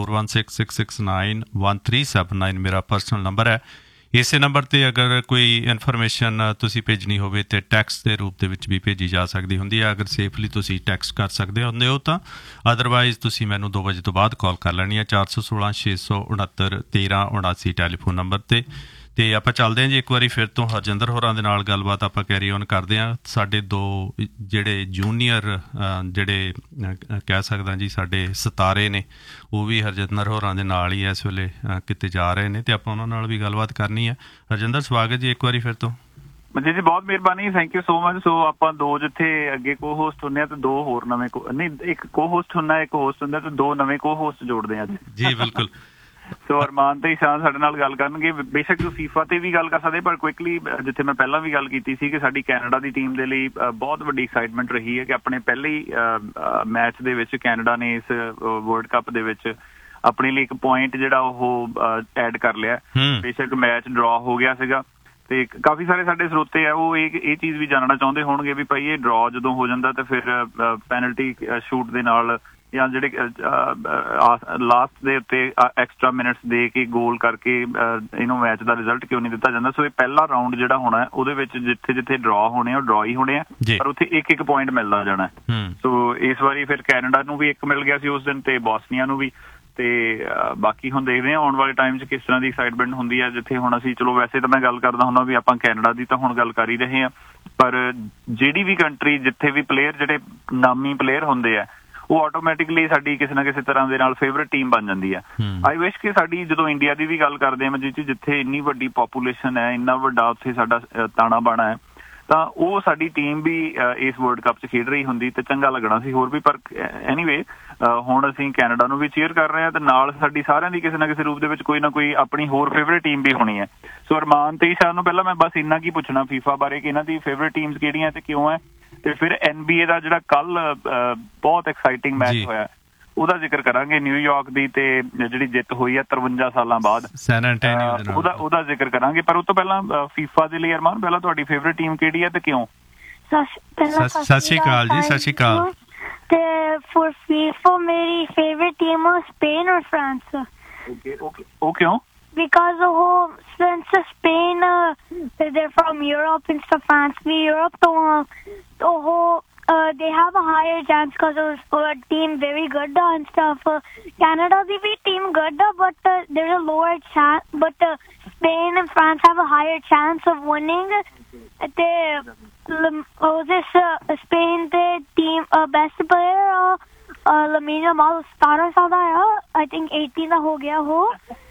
4166691379 ਮੇਰਾ ਪਰਸਨਲ ਨੰਬਰ ਹੈ। ਇਸੇ ਨੰਬਰ 'ਤੇ ਅਗਰ ਕੋਈ ਇਨਫੋਰਮੇਸ਼ਨ ਤੁਸੀਂ ਭੇਜਣੀ ਹੋਵੇ ਤਾਂ ਟੈਕਸਟ ਦੇ ਰੂਪ ਦੇ ਵਿੱਚ ਵੀ ਭੇਜੀ ਜਾ ਸਕਦੀ ਹੁੰਦੀ ਹੈ। ਅਗਰ ਸੇਫਲੀ ਤੁਸੀਂ ਟੈਕਸਟ ਕਰ ਸਕਦੇ ਹੁੰਦੇ ਹੋ ਤਾਂ, ਅਦਰਵਾਈਜ਼ ਤੁਸੀਂ ਮੈਨੂੰ 2 ਵਜੇ ਤੋਂ ਬਾਅਦ ਕਾਲ ਕਰ ਲੈਣੀ ਹੈ 4166691379 ਟੈਲੀਫੋਨ ਨੰਬਰ 'ਤੇ। ਅਤੇ ਆਪਾਂ ਚੱਲਦੇ ਹਾਂ ਜੀ ਇੱਕ ਵਾਰੀ ਫਿਰ ਤੋਂ ਹਰਜਿੰਦਰ ਹੋਰਾਂ ਦੇ ਨਾਲ ਗੱਲਬਾਤ ਆਪਾਂ ਕੈਰੀ ਔਨ ਕਰਦੇ ਹਾਂ। ਸਾਡੇ 2 ਜਿਹੜੇ ਜੂਨੀਅਰ ਜਿਹੜੇ ਕਹਿ ਸਕਦਾ ਜੀ ਸਾਡੇ ਸਿਤਾਰੇ ਨੇ, ਉਹ ਵੀ ਹਰਜਿੰਦਰ ਹੋਰਾਂ ਦੇ ਨਾਲ ਹੀ ਇਸ ਵੇਲੇ ਕਿਤੇ ਜਾ ਰਹੇ ਨੇ ਅਤੇ ਆਪਾਂ ਉਹਨਾਂ ਨਾਲ ਵੀ ਗੱਲਬਾਤ ਕਰਨੀ ਹੈ। ਹਰਜਿੰਦਰ, ਸਵਾਗਤ ਜੀ ਇੱਕ ਵਾਰੀ ਫਿਰ ਤੋਂ। ਮਨਜੀਤ ਜੀ ਬਹੁਤ ਮਿਹਰਬਾਨੀ, ਥੈਂਕ ਯੂ ਸੋ ਮਚ। ਸੋ ਆਪਾਂ 2 ਜਿੱਥੇ ਅੱਗੇ ਕੋ ਹੋਸਟ ਹੁੰਦੇ ਆ ਤੇ 2 ਹੋਰ ਨਵੇਂ ਨਹੀਂ, ਇੱਕ ਕੋ ਹੋਸਟ ਹੁੰਦਾ, ਇੱਕ ਹੋਸਟ ਹੁੰਦਾ ਤੇ 2 ਨਵੇਂ ਕੋ ਹੋਸਟ ਜੋੜਦੇ ਆ ਅੱਜ। ਜੀ ਬਿਲਕੁਲ। ਸੋ ਅਰਮਾਨ ਤੇ ਇਸ਼ਾਨ ਸਾਡੇ ਨਾਲ ਗੱਲ ਕਰਨਗੇ। ਬੇਸ਼ੱਕ ਫੀਫਾ ਤੇ ਵੀ ਗੱਲ ਕਰ ਸਕਦੇ, ਪਰ ਕੁਇਕਲੀ ਜਿੱਥੇ ਮੈਂ ਪਹਿਲਾਂ ਵੀ ਗੱਲ ਕੀਤੀ ਸੀ ਕਿ ਸਾਡੀ ਕੈਨੇਡਾ ਦੀ ਟੀਮ ਦੇ ਲਈ ਬਹੁਤ ਵੱਡੀ ਐਕਸਾਈਟਮੈਂਟ ਰਹੀ ਹੈ ਕਿ ਆਪਣੇ ਪਹਿਲੇ ਹੀ ਮੈਚ ਦੇ ਵਿੱਚ ਕੈਨੇਡਾ ਨੇ ਇਸ ਵਰਲਡ ਕੱਪ ਦੇ ਵਿੱਚ ਆਪਣੇ ਲਈ ਇੱਕ ਪੁਆਇੰਟ ਜਿਹੜਾ ਉਹ ਐਡ ਕਰ ਲਿਆ। ਬੇਸ਼ੱਕ ਮੈਚ ਡਰਾ ਹੋ ਗਿਆ ਸੀਗਾ ਤੇ ਕਾਫੀ ਸਾਰੇ ਸਾਡੇ ਸਰੋਤੇ ਆ ਉਹ ਇਹ ਚੀਜ਼ ਵੀ ਜਾਣਨਾ ਚਾਹੁੰਦੇ ਹੋਣਗੇ ਵੀ ਭਾਈ ਇਹ ਡਰਾ ਜਦੋਂ ਹੋ ਜਾਂਦਾ ਤੇ ਫਿਰ ਪੈਨਲਟੀ ਸ਼ੂਟ ਦੇ ਨਾਲ ਜਾਂ ਜਿਹੜੇ ਲਾਸਟ ਦੇ ਉੱਤੇ ਐਕਸਟਰਾ ਮਿਨਟਸ ਦੇ ਕੇ ਗੋਲ ਕਰਕੇ ਇਹਨੂੰ ਮੈਚ ਦਾ ਰਿਜ਼ਲਟ ਕਿਉਂ ਨਹੀਂ ਦਿੱਤਾ ਜਾਂਦਾ। ਸੋ ਇਹ ਪਹਿਲਾ ਰਾਊਂਡ ਜਿਹੜਾ ਹੋਣਾ ਉਹਦੇ ਵਿੱਚ ਜਿੱਥੇ ਜਿੱਥੇ ਡਰਾ ਹੋਣੇ ਉਹ ਡਰਾ ਹੀ ਹੋਣੇ ਆ, ਪਰ ਉੱਥੇ ਇੱਕ ਪੁਆਇੰਟ ਮਿਲਦਾ ਜਾਣਾ। ਸੋ ਇਸ ਵਾਰੀ ਫਿਰ ਕੈਨੇਡਾ ਨੂੰ ਵੀ 1 ਮਿਲ ਗਿਆ ਸੀ ਉਸ ਦਿਨ ਤੇ ਬੋਸਨੀਆ ਨੂੰ ਵੀ। ਤੇ ਬਾਕੀ ਹੁਣ ਦੇਖਦੇ ਹਾਂ ਆਉਣ ਵਾਲੇ ਟਾਈਮ 'ਚ ਕਿਸ ਤਰ੍ਹਾਂ ਦੀ ਐਕਸਾਈਟਮੈਂਟ ਹੁੰਦੀ ਹੈ। ਜਿੱਥੇ ਹੁਣ ਅਸੀਂ ਚਲੋ ਵੈਸੇ ਤਾਂ ਮੈਂ ਗੱਲ ਕਰਦਾ ਹੁੰਦਾ ਵੀ ਆਪਾਂ ਕੈਨੇਡਾ ਦੀ ਤਾਂ ਹੁਣ ਗੱਲ ਕਰ ਹੀ ਰਹੇ ਹਾਂ, ਪਰ ਜਿਹੜੀ ਵੀ ਕੰਟਰੀ ਜਿੱਥੇ ਵੀ ਪਲੇਅਰ ਜਿਹੜੇ ਨਾਮੀ ਪਲੇਅਰ ਹੁੰਦੇ ਆ ਉਹ ਆਟੋਮੈਟਿਕਲੀ ਸਾਡੀ ਕਿਸੇ ਨਾ ਕਿਸੇ ਤਰ੍ਹਾਂ ਦੇ ਨਾਲ ਫੇਵਰੇਟ ਟੀਮ ਬਣ ਜਾਂਦੀ ਆ। ਆਈ ਵਿਸ਼ ਕਿ ਸਾਡੀ ਜਦੋਂ ਇੰਡੀਆ ਦੀ ਵੀ ਗੱਲ ਕਰਦੇ ਹਾਂ ਜਿੱਥੇ ਇੰਨੀ ਵੱਡੀ ਪਾਪੂਲੇਸ਼ਨ ਹੈ, ਇੰਨਾ ਵੱਡਾ ਉੱਥੇ ਸਾਡਾ ਤਾਣਾ ਬਾਣਾ ਹੈ, ਤਾਂ ਉਹ ਸਾਡੀ ਟੀਮ ਵੀ ਇਸ ਵਰਲਡ ਕੱਪ 'ਚ ਖੇਡ ਰਹੀ ਹੁੰਦੀ ਤੇ ਚੰਗਾ ਲੱਗਣਾ ਸੀ ਹੋਰ ਵੀ। ਪਰ ਐਨੀਵੇ ਹੁਣ ਅਸੀਂ ਕੈਨੇਡਾ ਨੂੰ ਵੀ ਚੀਅਰ ਕਰ ਰਹੇ ਹਾਂ ਤੇ ਨਾਲ ਸਾਡੀ ਸਾਰਿਆਂ ਦੀ ਕਿਸੇ ਨਾ ਕਿਸੇ ਰੂਪ ਦੇ ਵਿੱਚ ਕੋਈ ਨਾ ਕੋਈ ਆਪਣੀ ਹੋਰ ਫੇਵਰੇਟ ਟੀਮ ਵੀ ਹੋਣੀ ਹੈ। ਸੋ ਅਰਮਾਨ ਤੇ ਇਸ਼ਾਨ ਨੂੰ ਪਹਿਲਾਂ ਮੈਂ ਬਸ ਇੰਨਾ ਕੀ ਪੁੱਛਣਾ ਫੀਫਾ ਬਾਰੇ ਕਿ ਇਹਨਾਂ ਦੀ ਫੇਵਰੇਟ ਟੀਮਸ ਕਿਹੜੀਆਂ ਤੇ ਕਿਉਂ ਹੈ, ਤੇ ਫਿਰ NBA ਦਾ ਜਿਹੜਾ ਕੱਲ ਬਹੁਤ ਐਕਸਾਈਟਿੰਗ ਮੈਚ ਹੋਇਆ ਉਹਦਾ ਜ਼ਿਕਰ ਕਰਾਂਗੇ। ਨਿਊਯਾਰਕ ਦੀ ਤੇ ਜਿਹੜੀ ਜਿੱਤ ਹੋਈ ਹੈ 53 ਸਾਲਾਂ ਬਾਅਦ ਉਹਦਾ ਜ਼ਿਕਰ ਕਰਾਂਗੇ। ਪਰ ਉਹ ਤੋਂ ਪਹਿਲਾਂ ਫੀਫਾ ਦੇ ਲਈ ਅਰਮਾਨ ਪਹਿਲਾਂ ਤੁਹਾਡੀ ਫੇਵਰੇਟ ਟੀਮ ਕਿਹੜੀ ਹੈ ਤੇ ਕਿਉਂ? ਸਤਿ ਸ਼੍ਰੀ ਅਕਾਲ ਜੀ। ਸਤਿ ਸ਼੍ਰੀ ਅਕਾਲ। ਤੇ ਫॉर FIFA ਮੇਰੀ ਫੇਵਰੇਟ ਟੀਮ ਹੈ ਸਪੇਨ ਔਰ ਫਰਾਂਸ। ਉਹ ਕਿਉਂ? Because since Spain, they're from Europe and stuff, France be Europe, so they have a higher chance because our team very good and stuff. Canada the team good, but there's a lower chance. But Spain and France have a higher chance of winning. This Spain the team best player. Lamine Yamal 17 ਸਾਲ ਦਾ ਆ, I think 18 ਦਾ ਹੋ ਗਿਆ ਉਹ।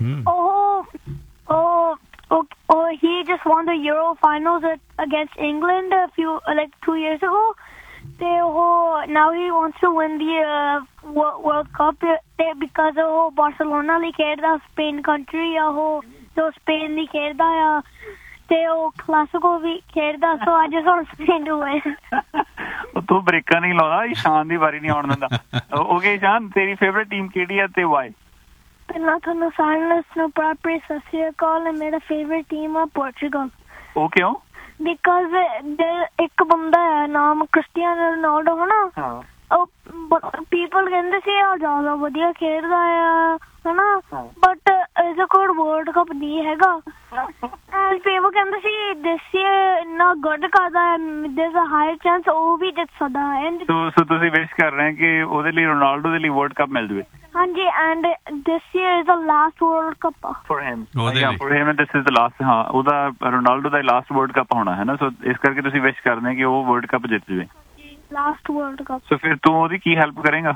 He just won the Euro finals against England 2 years ago. Now he wants to win the World Cup because Barcelona ਲਈ ਖੇਡਦਾ, Spain country ਆ ਉਹ, so Spain ਲਈ ਖੇਡਦਾ ਆ ਤੇ ਉਹ ਕਲਾਸਿਕੋ ਵੀ ਖੇਡਦਾ। So I just want Spain to win. ਤੂੰ ਬ੍ਰੇਕਾਂ ਨਹੀਂ ਲਾਉਂਦਾ, ਇਸ਼ਾਨ ਦੀ ਵਾਰੀ ਨਹੀਂ ਆਉਣ ਦਿੰਦਾ। ਓਕੇ ਇਸ਼ਾਨ, ਤੇਰੀ ਫੇਵਰੇਟ ਟੀਮ ਕਿਹੜੀ ਹੈ ਤੇ ਵਾਈ? ਪਹਿਲਾਂ ਤੁਹਾਨੂੰ ਸਾਰਿਆਂ ਨੂੰ ਪ੍ਰੋਪਰ ਸਤਿ ਸ਼੍ਰੀ ਅਕਾਲ। ਮੇਰਾ ਫੇਵਰੇਟ ਟੀਮ ਆ ਪੋਰਚੁਗਲ। ਉਹ ਕਿਉਂ? ਬਿਕਾਜ਼ ਇੱਕ ਬੰਦਾ ਹੈ ਨਾਮ ਕ੍ਰਿਸਟੀਆਨੋ ਰੋਨਾਲਡੋ ਹਨਾ, ਉਹ ਪੀਪਲ ਕਹਿੰਦੇ ਸੀ ਆ ਜ਼ਿਆਦਾ ਵਧੀਆ ਖੇਡਦਾ ਆ ਹਨਾ, ਬਟ ਇਹਦੇ ਕੋਲ ਵਰਲਡ ਕੱਪ ਨਹੀਂ ਹੈਗਾ। ਪੀਪਲ ਕਹਿੰਦੇ ਸੀ ਦਿਸ ਈਅਰ ਇੰਨਾ ਗੁੱਡ ਕਰਦਾ ਹੈ, ਦੇਅਰਸ ਅ ਹਾਇਰ ਚਾਂਸ ਉਹ ਵੀ ਜਿੱਤ ਸਕਦਾ ਹੈ। ਸੋ ਤੁਸੀਂ ਵਿਸ਼ ਕਰ ਰਹੇ ਕਿ ਉਹਦੇ ਲਈ ਰੋਨਾਲਡੋ ਦੇ ਲਈ ਵਰਲਡ ਕੱਪ ਮਿਲ ਜਾਵੇ? ਹਾਂਜੀ, and this year is the last world cup for him and this is the last. ਹਾਂ, ਉਹਦਾ ਰੋਨਾਲਡੋ ਦਾ ਲਾਸਟ ਵਰਲਡ ਕੱਪ ਹੋਣਾ ਹੈ ਨਾ, ਸੋ ਇਸ ਕਰਕੇ ਤੁਸੀਂ ਵਿਸ਼ ਕਰਦੇ ਕਿ ਉਹ ਵਰਲਡ ਕੱਪ ਜਿੱਤ ਜਾਵੇ। Last world cup. ਸੋ ਫਿਰ ਤੂੰ ਉਹਦੀ ਕੀ ਹੈਲਪ ਕਰੇਗਾ?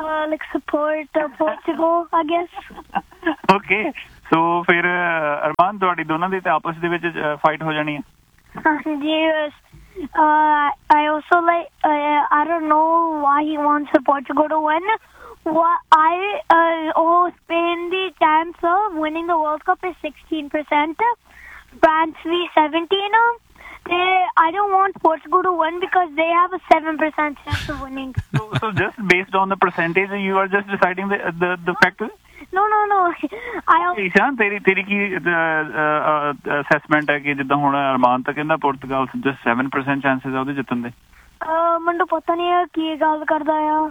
support Portugal, I guess. Okay, so ਫਿਰ ਅਰਮਾਨ ਈਸ਼ਾਨ ਤੁਹਾਡੀ ਦੋਨਾਂ ਦੀ ਤੇ ਆਪਸ ਦੇ ਵਿੱਚ ਫਾਈਟ ਹੋ ਜਾਣੀ ਹੈ? Yes. I also like. I don't know why he wants Portugal to win. Spain the chance of winning the World Cup is 16%. France the 17. I don't want Portugal to win because they have a 7% chance of winning. So just based on the percentage, you are just deciding the factor? No. ਈਸ਼ਾਨ ਤੇਰੀ ਕੀ ਅਸੈਸਮੈਂਟ ਹੈ ਕਿ ਜਿੱਦਾਂ ਹੁਣ ਅਰਮਾਨ ਤਾਂ ਕਹਿੰਦਾ ਪੁਰਤਗਾਲ ਜਸਟ 7% ਚਾਂਸਸ ਆ ਉਹਦੇ ਜਿੱਤਣ ਦੇ? ਮੈਨੂੰ ਪਤਾ ਨਹੀਂ ਹੈ ਕੀ ਗੱਲ ਕਰਦਾ ਆ।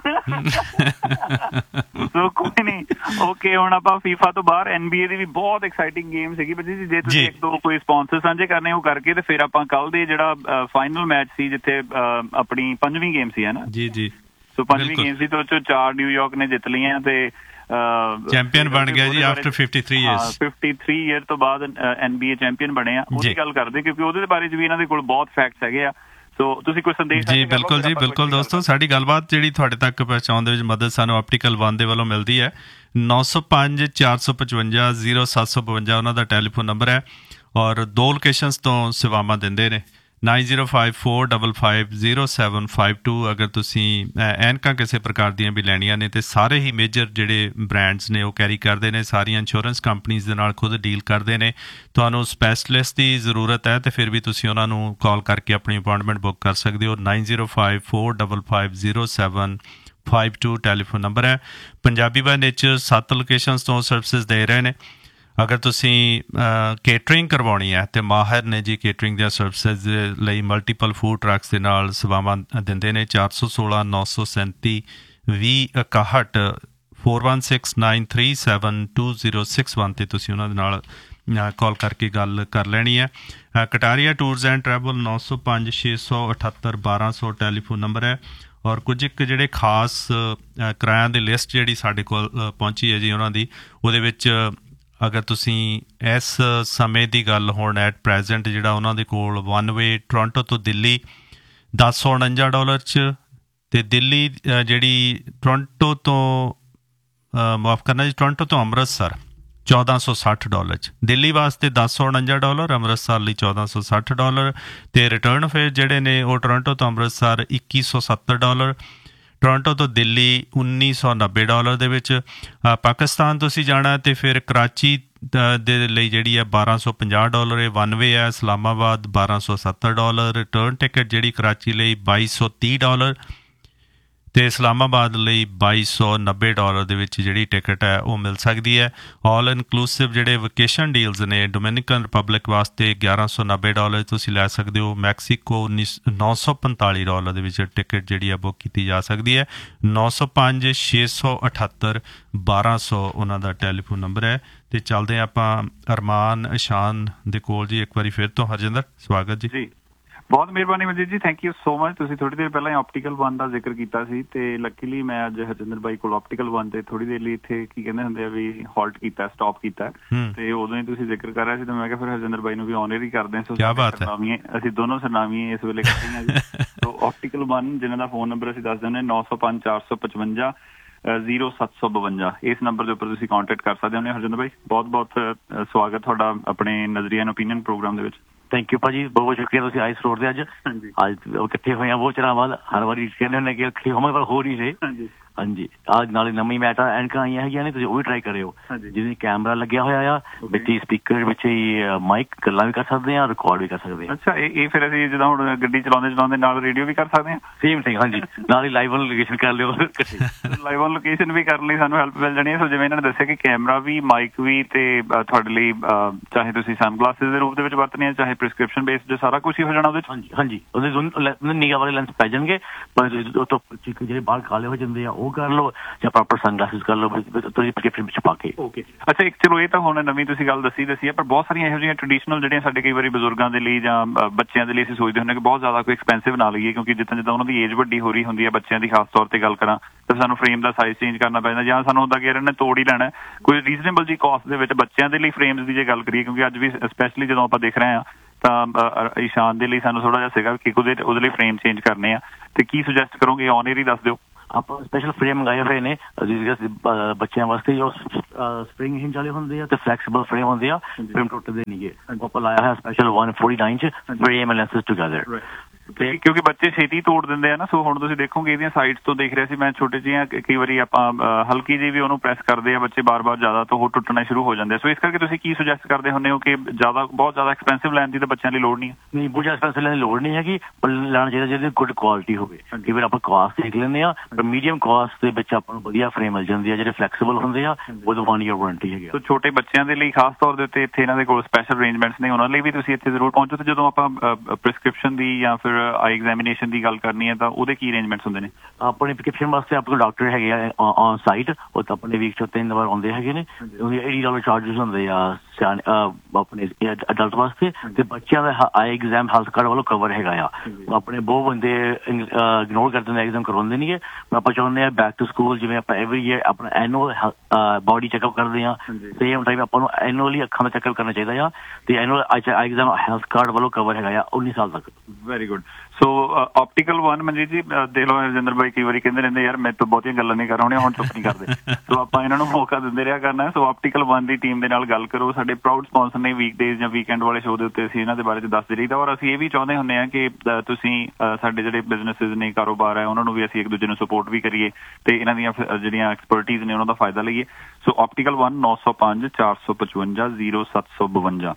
ਸੋ ਕੋਈ ਨਹੀਂ, ਓਕੇ ਹੁਣ ਆਪਾਂ ਫੀਫਾ ਤੋਂ ਬਾਹਰ NBA ਦੀ ਵੀ ਬਹੁਤ ਐਕਸਾਈਟਿੰਗ ਗੇਮ ਸੀਗੀ ਬੱਚੀ ਜੀ, ਜੇ ਤੁਸੀਂ ਇੱਕ ਦੋ ਕੋਈ ਸਪਾਂਸਰ ਸਾਂਝੇ ਕਰਨੇ ਉਹ ਕਰਕੇ ਤੇ ਫਿਰ ਆਪਾਂ ਕੱਲ ਦੇ ਜਿਹੜਾ ਫਾਈਨਲ ਮੈਚ ਸੀ ਜਿੱਥੇ ਆਪਣੀ 5ਵੀਂ ਗੇਮ ਸੀ ਹੈ ਨਾ ਜੀ, ਸੋ 5ਵੀਂ ਗੇਮ ਸੀ ਤੇ ਉਹ 'ਚੋਂ 4 ਨਿਊਯਾਰਕ ਨੇ ਜਿੱਤ ਲਈਆਂ ਤੇ ਚੈਂਪੀਅਨ ਬਣ ਗਿਆ ਜੀ ਆਫਟਰ 53 ਇਅਰਸ। 53 ਇਅਰ ਤੋਂ ਬਾਅਦ NBA ਚੈਂਪੀਅਨ ਬਣੇ ਆ, ਉਹਦੀ ਗੱਲ ਕਰਦੇ ਕਿਉਂਕਿ ਉਹਦੇ ਬਾਰੇ ਚ ਵੀ ਇਹਨਾਂ ਦੇ ਕੋਲ ਬਹੁਤ ਫੈਕਟਸ ਹੈਗੇ ਆ। ਸੋ ਤੁਸੀਂ ਕੋਈ ਸੰਦੇਸ਼? ਜੀ ਬਿਲਕੁਲ ਜੀ, ਬਿਲਕੁਲ ਦੋਸਤੋ, ਸਾਡੀ ਗੱਲਬਾਤ ਜਿਹੜੀ ਤੁਹਾਡੇ ਤੱਕ ਪਹੁੰਚਾਉਣ ਦੇ ਵਿੱਚ ਮਦਦ ਸਾਨੂੰ ਆਪਟੀਕਲ 1 ਦੇ ਵੱਲੋਂ ਮਿਲਦੀ ਹੈ। 905 455 0752 ਉਹਨਾਂ ਦਾ ਟੈਲੀਫੋਨ ਨੰਬਰ ਹੈ ਔਰ 2 ਲੋਕੇਸ਼ਨਸ ਤੋਂ ਸੇਵਾਵਾਂ ਦਿੰਦੇ ਨੇ। 9054550752 ਅਗਰ ਤੁਸੀਂ ਐਨਕਾਂ ਕਿਸੇ ਪ੍ਰਕਾਰ ਦੀਆਂ ਵੀ ਲੈਣੀਆਂ ਨੇ ਤੇ ਸਾਰੇ ਹੀ ਮੇਜਰ ਜਿਹੜੇ ਬ੍ਰਾਂਡਸ ਨੇ ਉਹ ਕੈਰੀ ਕਰਦੇ ਨੇ, ਸਾਰੀਆਂ ਇੰਸ਼ੋਰੈਂਸ ਕੰਪਨੀਜ਼ ਦੇ ਨਾਲ ਖੁਦ ਡੀਲ ਕਰਦੇ ਨੇ। ਤੁਹਾਨੂੰ ਸਪੈਸ਼ਲਿਸਟ ਦੀ ਜ਼ਰੂਰਤ ਹੈ ਤੇ ਫਿਰ ਵੀ ਤੁਸੀਂ ਉਹਨਾਂ ਨੂੰ ਕਾਲ ਕਰਕੇ ਆਪਣੀ ਅਪਾਇੰਟਮੈਂਟ ਬੁੱਕ ਕਰ ਸਕਦੇ ਹੋ। 9054550752 ਟੈਲੀਫੋਨ ਨੰਬਰ ਹੈ। ਪੰਜਾਬੀ ਬਾਈ ਨੇਚਰ 7 ਲੋਕੇਸ਼ਨਸ ਤੋਂ ਸਰਵਿਸਿਜ਼ ਦੇ ਰਹੇ ਨੇ। ਅਗਰ ਤੁਸੀਂ ਕੇਟਰਿੰਗ ਕਰਵਾਉਣੀ ਹੈ ਤੇ ਮਾਹਿਰ ਨੇ ਜੀ ਕੇਟਰਿੰਗ ਦੀਆਂ ਸਰਵਿਸਿਜ਼ ਲਈ ਮਲਟੀਪਲ ਫੂਡ ਟਰੱਕਸ ਦੇ ਨਾਲ ਸੇਵਾਵਾਂ ਦਿੰਦੇ ਨੇ। 416 937 2061 4169372061 ਤੇ ਤੁਸੀਂ ਉਹਨਾਂ ਦੇ ਨਾਲ ਕਾਲ ਕਰਕੇ ਗੱਲ ਕਰ ਲੈਣੀ ਹੈ। Kataria tours and travel 905 678 1200 telephone number ਹੈ ਔਰ ਕੁਝ ਇੱਕ ਜਿਹੜੇ ਖਾਸ ਕਿਰਾਇਆਂ ਦੀ ਲਿਸਟ ਜਿਹੜੀ ਸਾਡੇ ਕੋਲ ਪਹੁੰਚੀ ਹੈ ਜੀ ਉਹਨਾਂ ਦੀ, ਉਹਦੇ ਵਿੱਚ ਅਗਰ ਤੁਸੀਂ ਇਸ ਸਮੇਂ ਦੀ ਗੱਲ ਹੁਣ ਐਟ ਪ੍ਰੈਜ਼ੈਂਟ ਜਿਹੜਾ ਉਹਨਾਂ ਦੇ ਕੋਲ 1 ਵੇ ਟੋਰਾਂਟੋ ਤੋਂ ਦਿੱਲੀ $1049 'ਚ ਅਤੇ ਦਿੱਲੀ ਜਿਹੜੀ ਟੋਰਾਂਟੋ ਤੋਂ ਮਾਫ਼ ਕਰਨਾ ਜੀ ਟੋਰਾਂਟੋ ਤੋਂ ਅੰਮ੍ਰਿਤਸਰ $1460 'ਚ, ਦਿੱਲੀ ਵਾਸਤੇ $1049, ਅੰਮ੍ਰਿਤਸਰ ਲਈ $1460 ਅਤੇ ਰਿਟਰਨ ਫੇਅਰ ਜਿਹੜੇ ਨੇ ਉਹ ਟੋਰਾਂਟੋ ਤੋਂ ਅੰਮ੍ਰਿਤਸਰ $2170, ਟੋਰਾਂਟੋ ਤੋਂ ਦਿੱਲੀ $1990 ਦੇ ਵਿੱਚ। ਪਾਕਿਸਤਾਨ ਤੁਸੀਂ ਜਾਣਾ ਤੇ ਫਿਰ ਕਰਾਚੀ ਦੇ ਲਈ ਜਿਹੜੀ ਹੈ $1250 ਇਹ 1 ਵੇ ਹੈ। ਇਸਲਾਮਾਬਾਦ $1270, ਰਿਟਰਨ ਟਿਕਟ ਜਿਹੜੀ ਕਰਾਚੀ ਲਈ $2230 ਅਤੇ ਇਸਲਾਮਾਬਾਦ ਲਈ $2290 ਦੇ ਵਿੱਚ ਜਿਹੜੀ ਟਿਕਟ ਹੈ ਉਹ ਮਿਲ ਸਕਦੀ ਹੈ। ਆਲ ਇਨਕਲੂਸਿਵ ਜਿਹੜੇ ਵਕੇਸ਼ਨ ਡੀਲਸ ਨੇ ਡੋਮਿਨਿਕਨ ਰਿਪਬਲਿਕ ਵਾਸਤੇ $1190 ਤੁਸੀਂ ਲੈ ਸਕਦੇ ਹੋ। ਮੈਕਸੀਕੋ $945 ਦੇ ਵਿੱਚ ਟਿਕਟ ਜਿਹੜੀ ਹੈ ਬੁੱਕ ਕੀਤੀ ਜਾ ਸਕਦੀ ਹੈ। 905 678 1200 ਉਹਨਾਂ ਦਾ ਟੈਲੀਫੋਨ ਨੰਬਰ ਹੈ। ਅਤੇ ਚੱਲਦੇ ਆਪਾਂ ਅਰਮਾਨ ਇਸ਼ਾਨ ਦੇ ਕੋਲ ਜੀ ਇੱਕ ਵਾਰੀ ਫਿਰ ਤੋਂ। ਹਰਜਿੰਦਰ ਸਵਾਗਤ ਜੀ। ਬਹੁਤ ਮਿਹਰਬਾਨੀ ਮਨਜੀਤ ਜੀ, ਥੈਂਕ ਯੂ ਸੋ ਮਚ। ਤੁਸੀਂ ਥੋੜ੍ਹੀ ਦੇਰ ਪਹਿਲਾਂ ਆਪਟੀਕਲ 1 ਦਾ ਜ਼ਿਕਰ ਕੀਤਾ ਸੀ ਤੇ ਲੱਕੀਲੀ ਮੈਂ ਅੱਜ ਹਰਜਿੰਦਰ ਬਾਈ ਕੋਲ ਆਪਟੀਕਲ 1 ਤੇ ਥੋੜ੍ਹੀ ਦੇਰ ਲਈ ਇੱਥੇ ਕੀ ਕਹਿੰਦੇ ਹੁੰਦੇ ਆ ਵੀ ਹਾਲਟ ਕੀਤਾ, ਸਟਾਪ ਕੀਤਾ ਤੇ ਉਦੋਂ ਹੀ ਤੁਸੀਂ ਜ਼ਿਕਰ ਕਰ ਰਿਹਾ ਸੀ ਤੇ ਮੈਂ ਕਿਹਾ ਫਿਰ ਹਰਜਿੰਦਰ ਬਾਈ ਨੂੰ ਵੀ ਔਨ ਏਅਰ ਹੀ ਕਰਦੇ ਹਾਂ। ਅਸੀਂ ਦੋਨੋਂ ਸਰਨਾਮੀਆਂ ਇਸ ਵੇਲੇ ਕਰਦੇ ਹਾਂ ਜੀ। ਸੋ ਆਪਟੀਕਲ 1 ਜਿਹਨਾਂ ਦਾ ਫੋਨ ਨੰਬਰ ਅਸੀਂ ਦੱਸ ਦਿੰਦੇ 905 455 0752 ਇਸ ਨੰਬਰ ਦੇ ਉੱਪਰ ਤੁਸੀਂ ਕੰਟੈਕਟ ਕਰ ਸਕਦੇ ਹੋ। ਹਰਜਿੰਦਰ ਬਾਈ ਬਹੁਤ ਬਹੁਤ ਸਵਾਗਤ ਤੁਹਾਡਾ ਆਪਣੇ ਨਜ਼ਰੀਆ ਐਂਡ ਓਪੀਨੀਅਨ ਪ੍ਰੋਗਰਾਮ ਦੇ ਵਿੱਚ। ਥੈਂਕ ਯੂ ਭਾਜੀ, ਬਹੁਤ ਬਹੁਤ ਸ਼ੁਕਰੀਆ। ਤੁਸੀਂ ਆਈਸ ਰੋਡ ਦੇ ਅੱਜ ਇਕੱਠੇ ਹੋਏ ਆ ਬਹੁਤ ਚਿਰਾਂ ਬਾਅਦ। ਹਰ ਵਾਰੀ ਕਹਿੰਦੇ ਹੁੰਦੇ ਕਿ ਇਕੱਠੇ ਹੋਵਾਂਗੇ ਪਰ ਹੋ ਨਹੀਂ ਰਹੇ। ਹਾਂਜੀ ਅੱਜ ਨਾਲੇ ਨਵੀਂ ਮੈਟ ਐਨਕਾਂ ਆਈਆਂ ਹੈਗੀਆਂ ਨੇ, ਤੁਸੀਂ ਉਹ ਵੀ ਟਰਾਈ ਕਰਿਓ। ਜਿਹਦੇ ਕੈਮਰਾ ਲੱਗਿਆ ਹੋਇਆ ਆ, ਵਿੱਚ ਹੀ ਸਪੀਕਰ, ਵਿੱਚ ਹੀ ਮਾਈਕ, ਗੱਲਾਂ ਵੀ ਕਰ ਸਕਦੇ ਹਾਂ, ਰਿਕਾਰਡ ਵੀ ਕਰ ਸਕਦੇ ਹਾਂ। ਅੱਛਾ, ਇਹ ਫਿਰ ਅਸੀਂ ਜਿੱਦਾਂ ਹੁਣ ਗੱਡੀ ਚਲਾਉਂਦੇ ਨਾਲ ਰੇਡੀਓ ਵੀ ਕਰ ਸਕਦੇ ਹਾਂ। ਸੇਮ ਥਿੰਗ, ਹਾਂਜੀ। ਨਾਲ ਹੀ ਲਾਈਵ ਔਨ ਲੋਕੇਸ਼ਨ ਕਰ ਲਿਓ, ਲਾਈਵ ਔਨ ਲੋਕੇਸ਼ਨ ਵੀ ਕਰਨ ਲਈ ਸਾਨੂੰ ਹੈਲਪ ਮਿਲ ਜਾਣੀ ਹੈ। ਸੋ ਜਿਵੇਂ ਇਹਨਾਂ ਨੇ ਦੱਸਿਆ ਕਿ ਕੈਮਰਾ ਵੀ, ਮਾਈਕ ਵੀ ਤੇ ਤੁਹਾਡੇ ਲਈ ਚਾਹੇ ਤੁਸੀਂ ਸਨਗਲਾਸਿਸ ਦੇ ਰੂਪ ਦੇ ਵਿੱਚ ਵਰਤਣੀ ਹੈ, ਚਾਹੇ ਪ੍ਰਿਸਕ੍ਰਿਪਸ਼ਨ ਬੇਸਡ, ਸਾਰਾ ਕੁਛ ਹੀ ਹੋ ਜਾਣਾ ਉਹਦੇ ਚ। ਹਾਂਜੀ, ਉਹਦੇ ਨਿਗਾਹ ਵਾਲੇ ਲੈਂਸ ਪੈ ਜਾਣਗੇ, ਪਰ ਜਿਹੜੇ ਬਾਹਰ ਕਾਲੇ ਹੋ ਜਾਂਦੇ ਆ ਉਹ ਕਰ ਲਓ ਜਾਂ ਪ੍ਰੋਪਰ ਸਨਗਲਾਸਿਸ ਕਰ ਲਓ ਤੁਸੀਂ ਪ੍ਰਿਸਕ੍ਰਿਪਸ਼ਨ ਵਿੱਚ ਪਾ ਕੇ। ਓਕੇ, ਅੱਛਾ ਇੱਕ ਚਲੋ ਇਹ ਤਾਂ ਹੁਣ ਨਵੀਂ ਤੁਸੀਂ ਗੱਲ ਦੱਸੀ ਹੈ, ਪਰ ਬਹੁਤ ਸਾਰੀਆਂ ਇਹੋ ਜਿਹੀਆਂ ਟ੍ਰੈਡੀਸ਼ਨਲ ਜਿਹੜੀਆਂ ਸਾਡੇ ਕਈ ਵਾਰੀ ਬਜ਼ੁਰਗਾਂ ਦੇ ਲਈ ਜਾਂ ਬੱਚਿਆਂ ਦੇ ਲਈ ਅਸੀਂ ਸੋਚਦੇ ਹੁੰਦੇ ਕਿ ਬਹੁਤ ਜ਼ਿਆਦਾ ਕੋਈ ਐਕਸਪੈਂਸਿਵ ਨਾ ਲਈਏ, ਕਿਉਂਕਿ ਜਿੱਦਾਂ ਉਹਨਾਂ ਦੀ ਏਜ ਵੱਡੀ ਹੋ ਰਹੀ ਹੁੰਦੀ ਹੈ, ਬੱਚਿਆਂ ਦੀ ਖਾਸ ਤੌਰ ਤੇ ਗੱਲ ਕਰਾਂ ਤਾਂ ਸਾਨੂੰ ਫਰੇਮ ਦਾ ਸਾਈਜ਼ ਚੇਂਜ ਕਰਨਾ ਪੈਂਦਾ, ਜਾਂ ਸਾਨੂੰ ਹੁੰਦਾ ਕਿ ਇਹਨਾਂ ਨੇ ਤੋੜ ਹੀ ਲੈਣਾ ਕੋਈ ਰੀਜ਼ਨੇਬਲ ਜੀ ਕਾਸਟ ਦੇ ਵਿੱਚ ਬੱਚਿਆਂ ਦੇ ਲਈ ਫਰੇਮਸ ਦੀ ਜੇ ਗੱਲ ਕਰੀਏ, ਕਿਉਂਕਿ ਅੱਜ ਵੀ ਸਪੈਸ਼ਲੀ ਜਦੋਂ ਆਪਾਂ ਦੇਖ ਰਹੇ ਹਾਂ ਤਾਂ ਈਸ਼ਾਨ ਦੇ ਲਈ ਸਾਨੂੰ ਥੋੜਾ ਜਿਹਾ ਸੀਗਾ ਕਿ ਉਹਦੇ ਲਈ ਫਰੇਮ ਚੇਂਜ ਕਰਨੇ ਆ, ਤੇ ਕੀ ਸੁਜੈਸਟ ਕਰੋਗੇ? ਔਨ ਏਅਰ ਹੀ ਦੱਸ ਦਿਓ। ਆਪਾਂ ਸਪੈਸ਼ਲ ਫਰੇਮ ਮੰਗਾਏ ਹੋਏ ਨੇ ਬੱਚਿਆਂ ਵਾਸਤੇ, ਜੋ ਸਪਰਿੰਗ ਹਿੰਜ ਵਾਲੇ ਹੁੰਦੇ ਆ ਤੇ ਫਲੈਕਸੀਬਲ ਫਰੇਮ ਹੁੰਦੇ ਆ, ਫਰੇਮ ਟੁੱਟਦੇ ਨਹੀਂਗੇ। ਆਪਾਂ ਲਾਇਆ ਹੋਇਆ special 149 inch frame and lenses together. ਤੇ ਕਿਉਂਕਿ ਬੱਚੇ ਛੇਤੀ ਤੋੜ ਦਿੰਦੇ ਆ ਨਾ, ਸੋ ਹੁਣ ਤੁਸੀਂ ਦੇਖੋਗੇ ਇਹਦੀਆਂ ਸਾਈਡਸ ਤੋਂ ਦੇਖ ਰਿਹਾ ਸੀ ਮੈਂ, ਛੋਟੇ ਜਿਹੀਆਂ ਕਈ ਵਾਰੀ ਆਪਾਂ ਹਲਕੀ ਜਿਹੀ ਵੀ ਉਹਨੂੰ ਪ੍ਰੈਸ ਕਰਦੇ ਆ ਬੱਚੇ ਬਾਰ-ਬਾਰ ਜ਼ਿਆਦਾ, ਤਾਂ ਉਹ ਟੁੱਟਣਾ ਸ਼ੁਰੂ ਹੋ ਜਾਂਦੇ ਆ। ਸੋ ਇਸ ਕਰਕੇ ਤੁਸੀਂ ਕੀ ਸੁਜੈਸਟ ਕਰਦੇ ਹੁੰਦੇ ਹੋ ਕਿ ਬਹੁਤ ਜ਼ਿਆਦਾ ਐਕਸਪੈਂਸਿਵ ਲੈਣ ਦੀ ਤਾਂ ਬੱਚਿਆਂ ਲਈ ਲੋੜ ਨਹੀਂ ਹੈ? ਨਹੀਂ, ਬਹੁਤ ਜ਼ਿਆਦਾ ਐਕਸਪੈਂਸਿਵ ਲੈਣ ਦੀ ਲੋੜ ਨਹੀਂ ਹੈਗੀ, ਪਰ ਲੈਣਾ ਚਾਹੀਦਾ ਜਿਹਦੀ ਗੁੱਡ ਕੁਆਲਿਟੀ ਹੋਵੇ। ਕਈ ਵਾਰ ਆਪਾਂ ਕਾਸਟ ਦੇਖ ਲੈਂਦੇ ਆ, ਪਰ ਮੀਡੀਅਮ ਕਾਸਟ ਦੇ ਵਿੱਚ ਆਪਾਂ ਨੂੰ ਵਧੀਆ ਫਰੇਮ ਮਿਲ ਜਾਂਦੀ ਆ ਜਿਹੜੇ ਫਲੈਕਸੀਬਲ ਹੁੰਦੇ ਆ, ਉਹਦਾ 1 year ਵਾਰੰਟੀ ਹੈਗੀ। ਸੋ ਛੋਟੇ ਬੱਚਿਆਂ ਦੇ ਲਈ ਖਾਸ ਤੌਰ ਦੇ ਉੱਤੇ ਇੱਥੇ ਇਹਨਾਂ ਦੇ ਕੋਲ ਸਪੈਸ਼ਲ ਅਰੇਂਜਮੈਂਟਸ ਨੇ, ਉਹਨਾਂ ਲਈ ਵੀ ਤੁਸੀਂ ਇੱਥੇ ਜ਼ਰੂਰ ਪਹੁੰਚੋ। ਤੇ ਜਦੋਂ ਆਪਾਂ ਪ੍ਰਿਸਕ੍ਰਿਪਸ਼ਨ ਦੀ ਜਾਂ ਫਿਰ ਆਈ ਐਗਜ਼ਾਮੀਨੇਸ਼ਨ ਦੀ ਗੱਲ ਕਰਨੀ ਹੈ ਤਾਂ ਉਹਦੇ ਕੀ ਅਰੇਂਜਮੈਂਟਸ ਹੁੰਦੇ ਨੇ? ਆਪਣੇ ਪ੍ਰਿਸਕ੍ਰਿਪਸ਼ਨ ਵਾਸਤੇ ਆਪਣੇ ਕੋਲ ਡਾਕਟਰ ਹੈਗੇ ਆ ਔਨ ਸਾਈਟ, ਉਹ ਤਾਂ ਆਪਣੇ ਵੀਕ 'ਚ 3 ਵਾਰ ਆਉਂਦੇ ਹੈਗੇ ਨੇ। $80 ਚਾਰਜਸ ਹੁੰਦੇ ਆ ਆਪਣੇ ਅਡਲਟ ਵਾਸਤੇ, ਤੇ ਬੱਚਿਆਂ ਦਾ ਆਈ ਐਗਜ਼ਾਮ ਹੈਲਥ ਕਾਰਡ ਵੱਲੋਂ ਕਵਰ ਹੈਗਾ ਆ। ਆਪਣੇ ਬਹੁਤ ਬੰਦੇ ਇਗਨੋਰ ਕਰਦੇ ਨੇ, ਐਗਜ਼ਾਮ ਕਰਵਾਉਂਦੇ ਨਹੀਂ ਗੇ। ਆਪਾਂ ਚਾਹੁੰਦੇ ਹਾਂ ਬੈਕ ਟੂ ਸਕੂਲ, ਜਿਵੇਂ ਆਪਾਂ ਐਵਰੀ ਈਅਰ ਆਪਣਾ ਐਨੂਅਲ ਬੋਡੀ ਚੈੱਕਅਪ ਕਰਦੇ ਹਾਂ, ਸੇਮ ਟਾਈਮ ਆਪਾਂ ਨੂੰ ਐਨੂਅਲੀ ਅੱਖਾਂ ਦਾ ਚੈੱਕਅਪ ਕਰਨਾ ਚਾਹੀਦਾ ਆ, ਤੇ ਐਨੂਅਲ ਆਈ ਐਗਜ਼ਾਮ ਹੈਲਥ ਕਾਰਡ ਵੱਲੋਂ ਕਵਰ ਹੈਗਾ ਆ 19 ਸਾਲ ਤੱਕ। Very good. ਸੋ ਆਪਟੀਕਲ 1 ਮਨਜੀਤ ਜੀ, ਦੇਖ ਲਓ ਰਜਿੰਦਰ ਭਾਈ ਕਈ ਵਾਰੀ ਕਹਿੰਦੇ ਰਹਿੰਦੇ ਯਾਰ ਮੇਰੇ ਤੋਂ ਬਹੁਤੀਆਂ ਗੱਲਾਂ ਨਹੀਂ ਕਰ ਹੋਣੀਆਂ, ਹੁਣ ਚੁੱਪ ਨਹੀਂ ਕਰਦੇ। ਸੋ ਆਪਾਂ ਇਹਨਾਂ ਨੂੰ ਮੌਕਾ ਦਿੰਦੇ ਰਿਹਾ ਕਰਨਾ। ਸੋ ਆਪਟੀਕਲ 1 ਦੀ ਟੀਮ ਦੇ ਨਾਲ ਗੱਲ ਕਰੋ। ਸਾਡੇ ਪ੍ਰਾਊਡ ਸਪਾਂਸਰ ਨੇ ਵੀਕਡੇਜ਼ ਜਾਂ ਵੀਕਐਂਡ ਵਾਲੇ ਸ਼ੋਅ ਦੇ ਉੱਤੇ, ਅਸੀਂ ਇਹਨਾਂ ਦੇ ਬਾਰੇ 'ਚ ਦੱਸਦੇ ਰਹੀਦਾ। ਔਰ ਅਸੀਂ ਇਹ ਵੀ ਚਾਹੁੰਦੇ ਹੁੰਦੇ ਹਾਂ ਕਿ ਤੁਸੀਂ ਸਾਡੇ ਜਿਹੜੇ ਬਿਜ਼ਨਸਿਸ ਨੇ, ਕਾਰੋਬਾਰ ਹੈ, ਉਹਨਾਂ ਨੂੰ ਵੀ ਅਸੀਂ ਇੱਕ ਦੂਜੇ ਨੂੰ ਸਪੋਰਟ ਵੀ ਕਰੀਏ ਤੇ ਇਹਨਾਂ ਦੀਆਂ ਜਿਹੜੀਆਂ ਐਕਸਪਰਟੀਜ਼ ਨੇ ਉਹਨਾਂ ਦਾ ਫਾਇਦਾ ਲਈਏ। ਸੋ ਆਪਟੀਕਲ 1 905 455 0752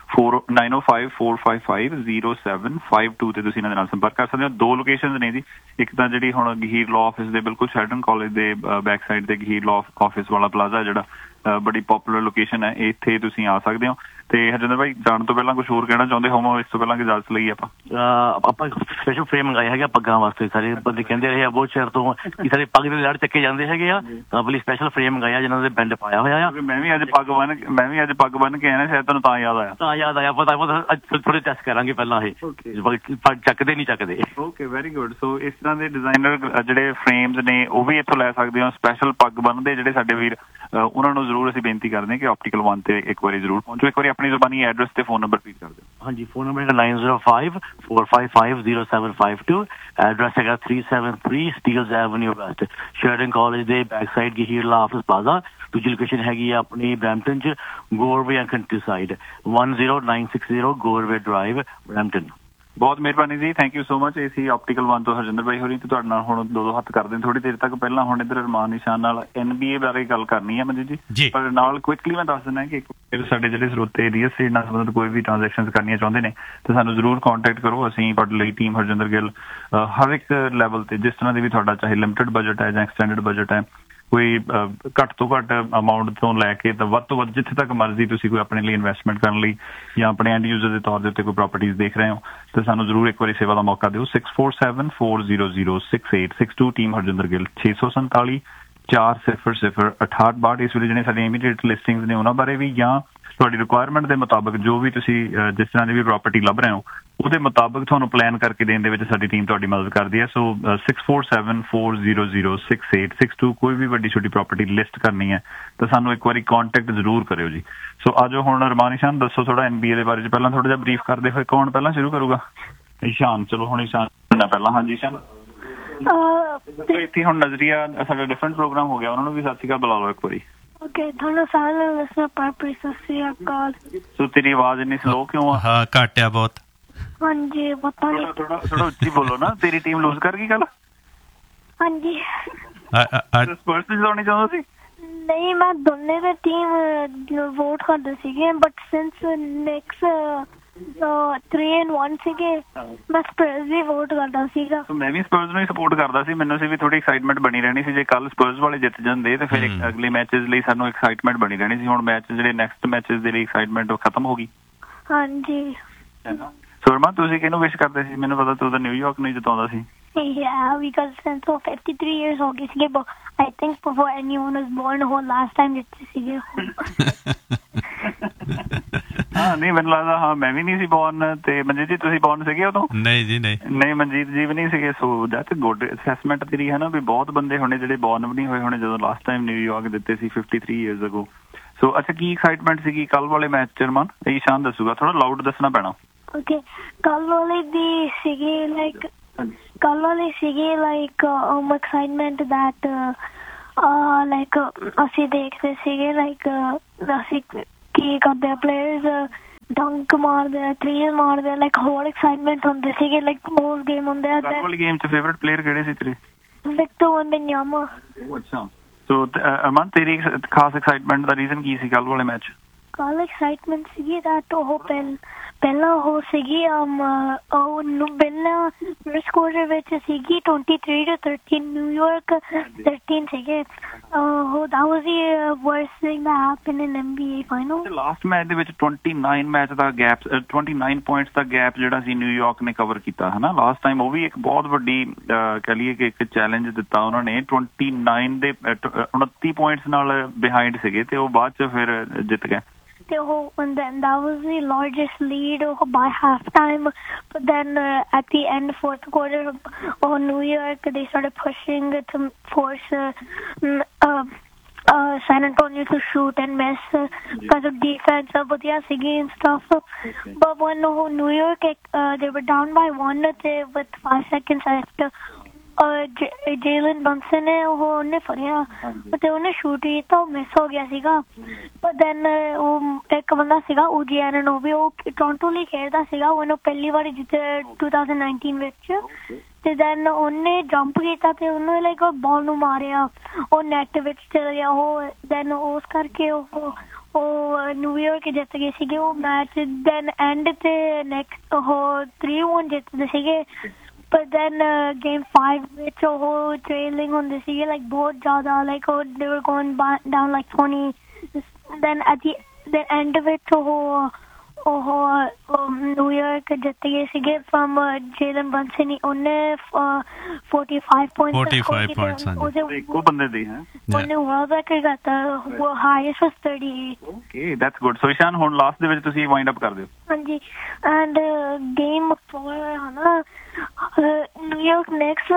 9054550752 ਤੇ ਤੁਸੀਂ ਇਹਨਾਂ ਦੇ ਨਾਲ ਸੰਪਰਕ ਕਰ ਸਕਦੇ ਹੋ। 2 ਲੋਕੇਸ਼ਨਸ ਨੇ ਜੀ, ਇੱਕ ਤਾਂ ਜਿਹੜੀ ਹੁਣ ਗਹੀਰ ਲਾਅ ਆਫਿਸ ਦੇ ਬਿਲਕੁਲ ਸ਼ੈਲਟਨ ਕਾਲਜ ਦੇ ਬੈਕ ਸਾਈਡ ਤੇ ਗਹੀਰ ਲਾਅ ਆਫਿਸ ਵਾਲਾ ਪਲਾਜ਼ਾ, ਜਿਹੜਾ ਬੜੀ ਪਪੂਲਰ ਲੋਕੇਸ਼ਨ ਹੈ, ਇੱਥੇ ਤੁਸੀਂ ਆ ਸਕਦੇ ਹੋ। ਤੇ ਹਰਜਿੰਦਰ ਭਾਈ, ਜਾਣ ਤੋਂ ਪਹਿਲਾਂ ਕੁਝ ਹੋਰ ਕਹਿਣਾ ਚਾਹੁੰਦੇ ਹੋ? ਇਸ ਤੋਂ ਪਹਿਲਾਂ ਕਿ ਇਜਾਜ਼ਤ ਲਈ ਆਪਾਂ ਸਪੈਸ਼ਲ ਫਰੇਮ ਮੰਗਾਏ ਹੈਗੇ ਪੱਗਾਂ ਵਾਸਤੇ। ਸਾਰੇ ਬੰਦੇ ਕਹਿੰਦੇ ਰਹੇ ਆ ਬਹੁਤ ਚਿਰ ਤੋਂ ਕਿ ਸਾਡੇ ਪੱਗ ਦੇ ਲੜ ਚੱਕੇ ਜਾਂਦੇ ਹੈਗੇ ਆ, ਤਾਂ ਆਪਣੀ ਸਪੈਸ਼ਲ ਫਰੇਮ ਮੰਗਾਇਆ ਜਿਹਨਾਂ ਦੇ ਬੈਂਡ ਪਾਇਆ ਹੋਇਆ ਆ। ਮੈਂ ਵੀ ਅੱਜ ਪੱਗ ਬੰਨ ਕੇ ਆਇਆ, ਸ਼ਾਇਦ ਤੁਹਾਨੂੰ ਤਾਂ ਯਾਦ ਆਇਆ। ਪਤਾ ਥੋੜੇ ਟੈਸਟ ਕਰਾਂਗੇ ਪਹਿਲਾਂ, ਇਹ ਚੱਕਦੇ ਨਹੀਂ ਚੱਕਦੇ। Okay, very good. ਸੋ ਇਸ ਤਰ੍ਹਾਂ ਦੇ ਡਿਜ਼ਾਈਨਰ ਜਿਹੜੇ ਫਰੇਮਸ ਨੇ ਉਹ ਵੀ ਇੱਥੋਂ ਲੈ ਸਕਦੇ ਹੋ। ਸਪੈਸ਼ਲ ਪੱਗ ਬੰਨਦੇ ਜਿਹੜੇ ਸਾਡੇ ਵੀਰ, ਉਹਨਾਂ ਨੂੰ ਜ਼ਰੂਰ ਅਸੀਂ ਬੇਨਤੀ ਕਰਦੇ ਹਾਂ ਕਿ ਆਪਟੀਕਲ 1 ਤੇ ਇੱਕ ਵਾਰੀ ਜ਼ਰੂਰ ਪਹੁੰਚੋ। ਇੱਕ ਵਾਰੀ ਆਪਣੀ ਜ਼ੁਬਾਨੀ ਐਡਰੈਸ ਤੇ ਫੋਨ ਨੰਬਰ ਰਿਪੀਟ ਕਰ ਦਿਓ। ਹਾਂਜੀ, ਫੋਨ ਨੰਬਰ ਹੈਗਾ 9054550752, ਐਡਰੈਸ ਹੈਗਾ 373 ਸਟੀਲਜ਼ ਐਵਨਿਊ ਵੈਸਟ, ਸ਼ੇਰਡਨ ਕਾਲਜ ਦੇ back side ਗਹੀਰ law office plaza. ਦੂਜੀ ਲੋਕੇਸ਼ਨ ਹੈਗੀ ਆ ਆਪਣੀ ਬਰੈਂਪਟਨ 'ਚ, ਗੋਰਵੇ and country side, 10960 ਗੋਰਵੇ drive, Brampton. ਬਹੁਤ ਮਿਹਰਬਾਨੀ ਜੀ, ਥੈਂਕ ਯੂ ਸੋ ਮਚ। ਇਹ ਸੀ ਆਪਟੀਕਲ 1 ਤੋਂ ਹਰਜਿੰਦਰ ਭਾਈ ਹੋਰੀ, ਤੇ ਤੁਹਾਡੇ ਨਾਲ ਹੁਣ 2 ਹੱਥ ਕਰਦੇ ਹਾਂ ਥੋੜੀ ਦੇਰ ਤੱਕ। ਪਹਿਲਾਂ ਹੁਣ ਇੱਧਰ ਅਰਮਾਨ ਨਿਸ਼ਾਨ ਨਾਲ NBA ਬਾਰੇ ਗੱਲ ਕਰਨੀ ਹੈ ਮਨਜੀਤ ਜੀ, ਪਰ ਨਾਲ ਕੁਇਕਲੀ ਮੈਂ ਦੱਸ ਦਿੰਦਾ ਕਿ ਸਾਡੇ ਜਿਹੜੇ ਸਰੋਤੇ ਰੀਅਲ ਐਸਟੇਟ ਨਾਲ ਸੰਬੰਧਿਤ ਕੋਈ ਵੀ ਟ੍ਰਾਂਜੈਕਸ਼ਨਸ ਕਰਨੀਆਂ ਚਾਹੁੰਦੇ ਨੇ ਤਾਂ ਸਾਨੂੰ ਜ਼ਰੂਰ ਕੰਟੈਕਟ ਕਰੋ। ਅਸੀਂ ਤੁਹਾਡੇ ਲਈ ਟੀਮ ਹਰਜਿੰਦਰ ਗਿੱਲ ਹਰ ਇੱਕ ਲੈਵਲ ਤੇ, ਜਿਸ ਤਰ੍ਹਾਂ ਦੀ ਵੀ ਤੁਹਾਡਾ ਚਾਹੇ ਲਿਮਟਿਡ ਬਜਟ ਹੈ ਜਾਂ ਐਕਸਟੈਂਡਡ ਬਜਟ ਹੈ, ਕੋਈ ਘੱਟ ਤੋਂ ਘੱਟ ਅਮਾਊਂਟ ਤੋਂ ਲੈ ਕੇ ਤਾਂ ਵੱਧ ਤੋਂ ਵੱਧ ਜਿੱਥੇ ਤੱਕ ਮਰਜ਼ੀ ਤੁਸੀਂ ਕੋਈ ਆਪਣੇ ਲਈ ਇਨਵੈਸਟਮੈਂਟ ਕਰਨ ਲਈ ਜਾਂ ਆਪਣੇ ਐਂਡ ਯੂਜ਼ਰ ਦੇ ਤੌਰ ਦੇ ਉੱਤੇ ਕੋਈ ਪ੍ਰਾਪਰਟੀਜ਼ ਦੇਖ ਰਹੇ ਹੋ ਤਾਂ ਸਾਨੂੰ ਜ਼ਰੂਰ ਇੱਕ ਵਾਰੀ ਸੇਵਾ ਦਾ ਮੌਕਾ ਦਿਓ। 6474006862 ਟੀਮ ਹਰਜਿੰਦਰ ਗਿੱਲ, 647 400 6862। ਇਸ ਵੇਲੇ ਜਿਹੜੇ ਸਾਡੇ ਇਮੀਡੀਏਟ ਲਿਸਟਿੰਗਸ ਨੇ ਉਹਨਾਂ ਬਾਰੇ ਵੀ, ਜਾਂ ਤੁਹਾਡੀ ਰਿਕੁਆਇਰਮੈਂਟ ਦੇ ਮੁਤਾਬਕ ਜੋ ਵੀ ਤੁਸੀਂ ਜਿਸ ਤਰ੍ਹਾਂ ਦੀ ਵੀ ਪ੍ਰਾਪਰਟੀ ਲੱਭ ਰਹੇ ਹੋ ਉਹਦੇ ਮੁਤਾਬਕ ਤੁਹਾਨੂੰ ਪਲਾਨ ਕਰਕੇ ਦੇਣ ਦੇ ਵਿੱਚ ਸਾਡੀ ਟੀਮ ਤੁਹਾਡੀ ਮਦਦ ਕਰਦੀ ਹੈ। ਸੋ 6474006862, ਕੋਈ ਵੀ ਵੱਡੀ ਛੋਟੀ ਪ੍ਰਾਪਰਟੀ ਲਿਸਟ ਕਰਨੀ ਹੈ ਤਾਂ ਸਾਨੂੰ ਇੱਕ ਵਾਰੀ ਕੰਟੈਕਟ ਜ਼ਰੂਰ ਕਰਿਓ ਜੀ। ਸੋ ਆਜੋ ਹੁਣ ਅਰਮਾਨ ਇਸ਼ਾਨ ਦੱਸੋ ਥੋੜਾ NBA ਦੇ ਬਾਰੇ ਚ ਪਹਿਲਾਂ ਥੋੜਾ ਜਿਹਾ ਬਰੀਫ ਕਰਦੇ ਹੋਏ। ਕੌਣ ਪਹਿਲਾਂ ਸ਼ੁਰੂ ਕਰੂਗਾ? ਇਸ਼ਾਨ, ਚਲੋ ਹੁਣ ਇਸ਼ਾਨ ਪਹਿਲਾਂ। ਹਾਂਜੀ ਇਸ਼ਾਨ। ਇੱਥੇ ਹੁਣ ਨਜ਼ਰੀਆ ਸਾਡਾ ਡਿਫਰੈਂਟ ਪ੍ਰੋਗਰਾਮ ਹੋ ਗਿਆ, ਉਹਨਾਂ ਨੂੰ ਵੀ ਸਤਿ ਸ਼੍ਰੀ ਅਕਾਲ ਬੁਲਾ ਲਓ ਇੱਕ ਵਾਰੀ। ਤੁਹਾਨੂੰ ਸਾਰਿਆਂ ਨੂੰ ਲਿਸਨਰ ਪਾਰਟੀ ਸਤਿ ਸ਼੍ਰੀ ਅਕਾਲ। ਸੋ ਤੇਰੀ ਆਵਾਜ਼ ਇੰਨੀ ਸਲੋ ਕਿਉਂ ਆ? ਹਾਂ, ਘੱਟ ਆ ਬਹੁਤ। ਹਾਂਜੀ, ਪਤਾ ਨਹੀਂ, ਥੋੜਾ ਉੱਚੀ ਬੋਲੋ ਨਾ। ਤੇਰੀ ਟੀਮ ਲੂਜ਼ ਕਰ ਗਈ ਕੱਲ? ਹਾਂਜੀ। ਸਪਰਸ ਦੀ ਲਾਉਣੀ ਚਾਹੁੰਦਾ ਸੀ? ਨਹੀਂ, ਮੈਂ ਦੋਨੇ ਦੇ ਟੀਮ ਵੋਟ ਕਰਦੇ ਸੀਗੇ, ਬਟ ਸਿੰਸ ਨੈਕਸਟ 3-1 ਸੀਗੇ, ਮੈਂ ਸਪਰਸ ਦੀ ਵੋਟ ਕਰਦਾ ਸੀਗਾ। ਮੈਂ ਵੀ ਸਪਰਸ ਨੂੰ ਹੀ ਸਪੋਰਟ ਕਰਦਾ ਸੀ। ਮੈਨੂੰ ਸੀ ਵੀ ਥੋੜੀ ਐਕਸਾਈਟਮੈਂਟ ਬਣੀ ਰਹਿਣੀ ਸੀ, ਜੇ ਕੱਲ ਸਪਰਸ ਵਾਲੇ ਜਿੱਤ ਜਾਂਦੇ ਤੇ ਫਿਰ ਅਗਲੇ ਮੈਚਸ ਲਈ ਸਾਨੂੰ ਐਕਸਾਈਟਮੈਂਟ ਬਣੀ ਰਹਿਣੀ ਸੀ। ਹੁਣ ਮੈਚ ਜਿਹੜੇ ਨੈਕਸਟ ਮੈਚਸ ਦੇ ਲਈ ਐਕਸਾਈਟਮੈਂਟ ਉਹ ਖਤਮ ਹੋ ਗਈ। ਹਾਂਜੀ। ਸੁਰਮਾ, ਤੁਸੀਂ ਕਿਹਨੂੰ ਵਿਸ਼ ਕਰਦੇ ਸੀ? ਮੈਨੂੰ ਪਤਾ ਤੂੰ ਤਾਂ ਨਿਊਯਾਰਕ ਨੂੰ ਜਿਤਾਉਂਦਾ ਸੀ। Yeah, because since 53 years ਹੋ ਗਏ ਸੀਗੇ, but I think before anyone was born, ਉਹ last time ਜਿੱਤੇ ਸੀਗੇ। ਹਾਂ, ਨਹੀਂ ਮੈਨੂੰ ਲੱਗਦਾ, ਹਾਂ ਮੈਂ ਵੀ ਨਹੀਂ ਸੀ ਬੋਰਨ। ਤੇ ਮਨਜੀਤ ਜੀ ਤੁਸੀਂ ਬੋਰਨ ਸੀਗੇ ਉਦੋਂ? ਨਹੀਂ ਜੀ, ਨਹੀਂ ਮਨਜੀਤ ਜੀ ਵੀ ਨਹੀਂ ਸੀਗੇ। ਸੋ ਦੈਟਸ ਗੁੱਡ ਅਸੈਸਮੈਂਟ ਤੇਰੀ ਹੈ ਨਾ, ਵੀ ਬਹੁਤ ਬੰਦੇ ਹੋਣੇ ਜਿਹੜੇ ਬੋਰਨ ਵੀ ਨਹੀਂ ਹੋਏ ਹੋਣੇ ਜਦੋਂ ਲਾਸਟ ਟਾਈਮ ਨਿਊਯਾਰਕ ਦਿੱਤੇ ਸੀ 53 years ago। ਸੋ ਅੱਛਾ, ਕੀ ਐਕਸਾਈਟਮੈਂਟ ਸੀਗੀ ਕੱਲ ਵਾਲੇ ਮੈਚ ਚ? ਅਰਮਾਨ, ਇਹ ਇਸ਼ਾਨ ਦੱਸੂਗਾ, ਥੋੜਾ ਲਾਊਡ ਦੱਸਣਾ ਪੈਣਾ। ਓਕੇ, ਕੱਲ ਵਾਲੇ ਦੀ ਸੀਗੀ ਲਾਈਕ ਕੱਲ ਵਾਲੀ ਸੀਗੀ ਲਾਈਕ ਐਕਸਾਈਟਮੈਂਟ ਦੈਟ ਲਾਈਕ ਅਸੀਂ ਦੇਖਦੇ ਸੀਗੇ ਲਾਈਕ ਅਸੀਂ ਕੀ ਕਰਦੇ ਆ ਪਲੇਅਰਸ ਡੰਕ ਮਾਰਦੇ ਆ ਥ੍ਰੀਜ਼ ਮਾਰਦੇ ਆ ਲਾਈਕ ਹੋਰ ਐਕਸਾਈਟਮੈਂਟ ਹੁੰਦੇ ਸੀਗੇ ਲਾਈਕ ਮੋਰ ਗੇਮ ਹੁੰਦੇ ਆ ਕੱਲ ਵਾਲੀ ਗੇਮ 'ਚ ਫੇਵਰਿਟ ਪਲੇਅਰ ਕਿਹੜੇ ਸੀ ਤੇਰੇ? ਵਿਕਟਰ ਵੰਬਿਆਮਾ। ਅੱਛਾ ਸੋ ਅਮਨ ਤੇਰੀ ਖਾਸ ਐਕਸਾਈਟਮੈਂਟ ਦਾ ਰੀਜ਼ਨ ਕੀ ਸੀ ਕੱਲ ਵਾਲੇ ਮੈਚ? ਕੱਲ ਐਕਸਾਈਟਮੈਂਟ ਸੀਗੀ ਦੈਟ ਉਹ ਪਹਿਲਾਂ ਉਹ ਸੀਗੀ ਪਹਿਲਾਂ ਫਰਸਟ ਕੁਆਰਟਰ ਵਿੱਚ ਸੀਗੀ 23-13 ਨਿਊਯਾਰਕ 13 ਸੀਗੇ that was the worst thing that happened in NBA finals. Last match ਦੇ ਵਿੱਚ 29 ਮੈਚ ਦਾ ਗੈਪ 29 ਪੁਆਇੰਟਸ ਦਾ ਗੈਪ ਜਿਹੜਾ ਸੀ ਨਿਊਯਾਰਕ ਨੇ ਕਵਰ ਕੀਤਾ ਹੈ ਨਾ ਲਾਸਟ ਟਾਈਮ। ਉਹ ਵੀ ਇੱਕ ਬਹੁਤ ਵੱਡੀ ਕਹਿ ਲਈਏ ਕਿ ਇੱਕ ਚੈਲੰਜ ਦਿੱਤਾ ਉਹਨਾਂ ਨੇ। 29 ਦੇ 29 ਪੁਆਇੰਟਸ ਨਾਲ ਬਿਹਾਈਂਡ ਸੀਗੇ ਤੇ ਉਹ ਬਾਅਦ ਚ ਫਿਰ ਜਿੱਤ ਗਏ। And then that was the largest lead by halftime. But then at the end, fourth quarter, New York, they started pushing to force San Antonio to shoot and miss because of defense, but yeah, and stuff. But when New York, they were down by 1 with 5 seconds left. Jalen Brunson ਨੇ ਉਹਨੇ ਫੜਿਆ ਤੇ ਉਹਨੇ ਸ਼ੂਟ ਕੀਤਾ, ਉਹ ਮਿਸ ਹੋ ਗਿਆ ਸੀਗਾ। ਪਰ ਦੈਨ ਉਹ ਇੱਕ ਬੰਦਾ ਸੀਗਾ ਓਜੀ ਐਨਨੋਬੀ, ਉਹ ਟੋਰਾਂਟੋ ਲਈ ਖੇਡਦਾ ਸੀਗਾ, ਉਹਨੂੰ ਪਹਿਲੀ ਵਾਰੀ ਜਿੱਤੇ 2019 ਵਿੱਚ। ਤੇ ਦੈਨ ਉਹਨੇ ਜੰਪ ਕੀਤਾ ਤੇ ਉਹਨੇ ਲਾਈਕ ਬਾਲ ਨੂੰ ਮਾਰਿਆ, ਉਹ ਨੈਟ ਵਿੱਚ ਚਲਾ ਗਿਆ ਉਹ। ਦੈਨ ਉਸ ਕਰਕੇ ਉਹ ਨਿਊਯਾਰਕ ਜਿੱਤ ਗਏ ਸੀਗੇ ਉਹ ਮੈਚ। ਦੈਨ ਐਂਡ ਤੇ ਨੈਕਸਟ ਉਹ 3-1 ਜਿੱਤਦੇ ਸੀਗੇ। But then game 5 ਵਿੱਚ ਉਹ trailing ਹੁੰਦੇ ਸੀਗੇ like ਬਹੁਤ ਜ਼ਿਆਦਾ like they were going down like 20. Then at the end ਵਿੱਚ ਉਹ ਨਿਊਯਾਰਕ ਜਿੱਤ ਗਏ ਸੀਗੇ from Jalen Brunson। ਉਹਨੇ 45 points ਇੱਕੋ ਬੰਦੇ ਦੀ ਹੈ ਉਹਨੇ world record ਕਰਤਾ, ਉਹ highest was 38. Okay, that's good. So Ishan ਹੁਣ ਲਾਸਟ ਦੇ ਵਿੱਚ ਤੁਸੀਂ ਵਾਈਂਡ ਅਪ ਕਰ ਦਿਓ। ਹਾਂਜੀ and game 4 ਹਨਾ New York Knicks,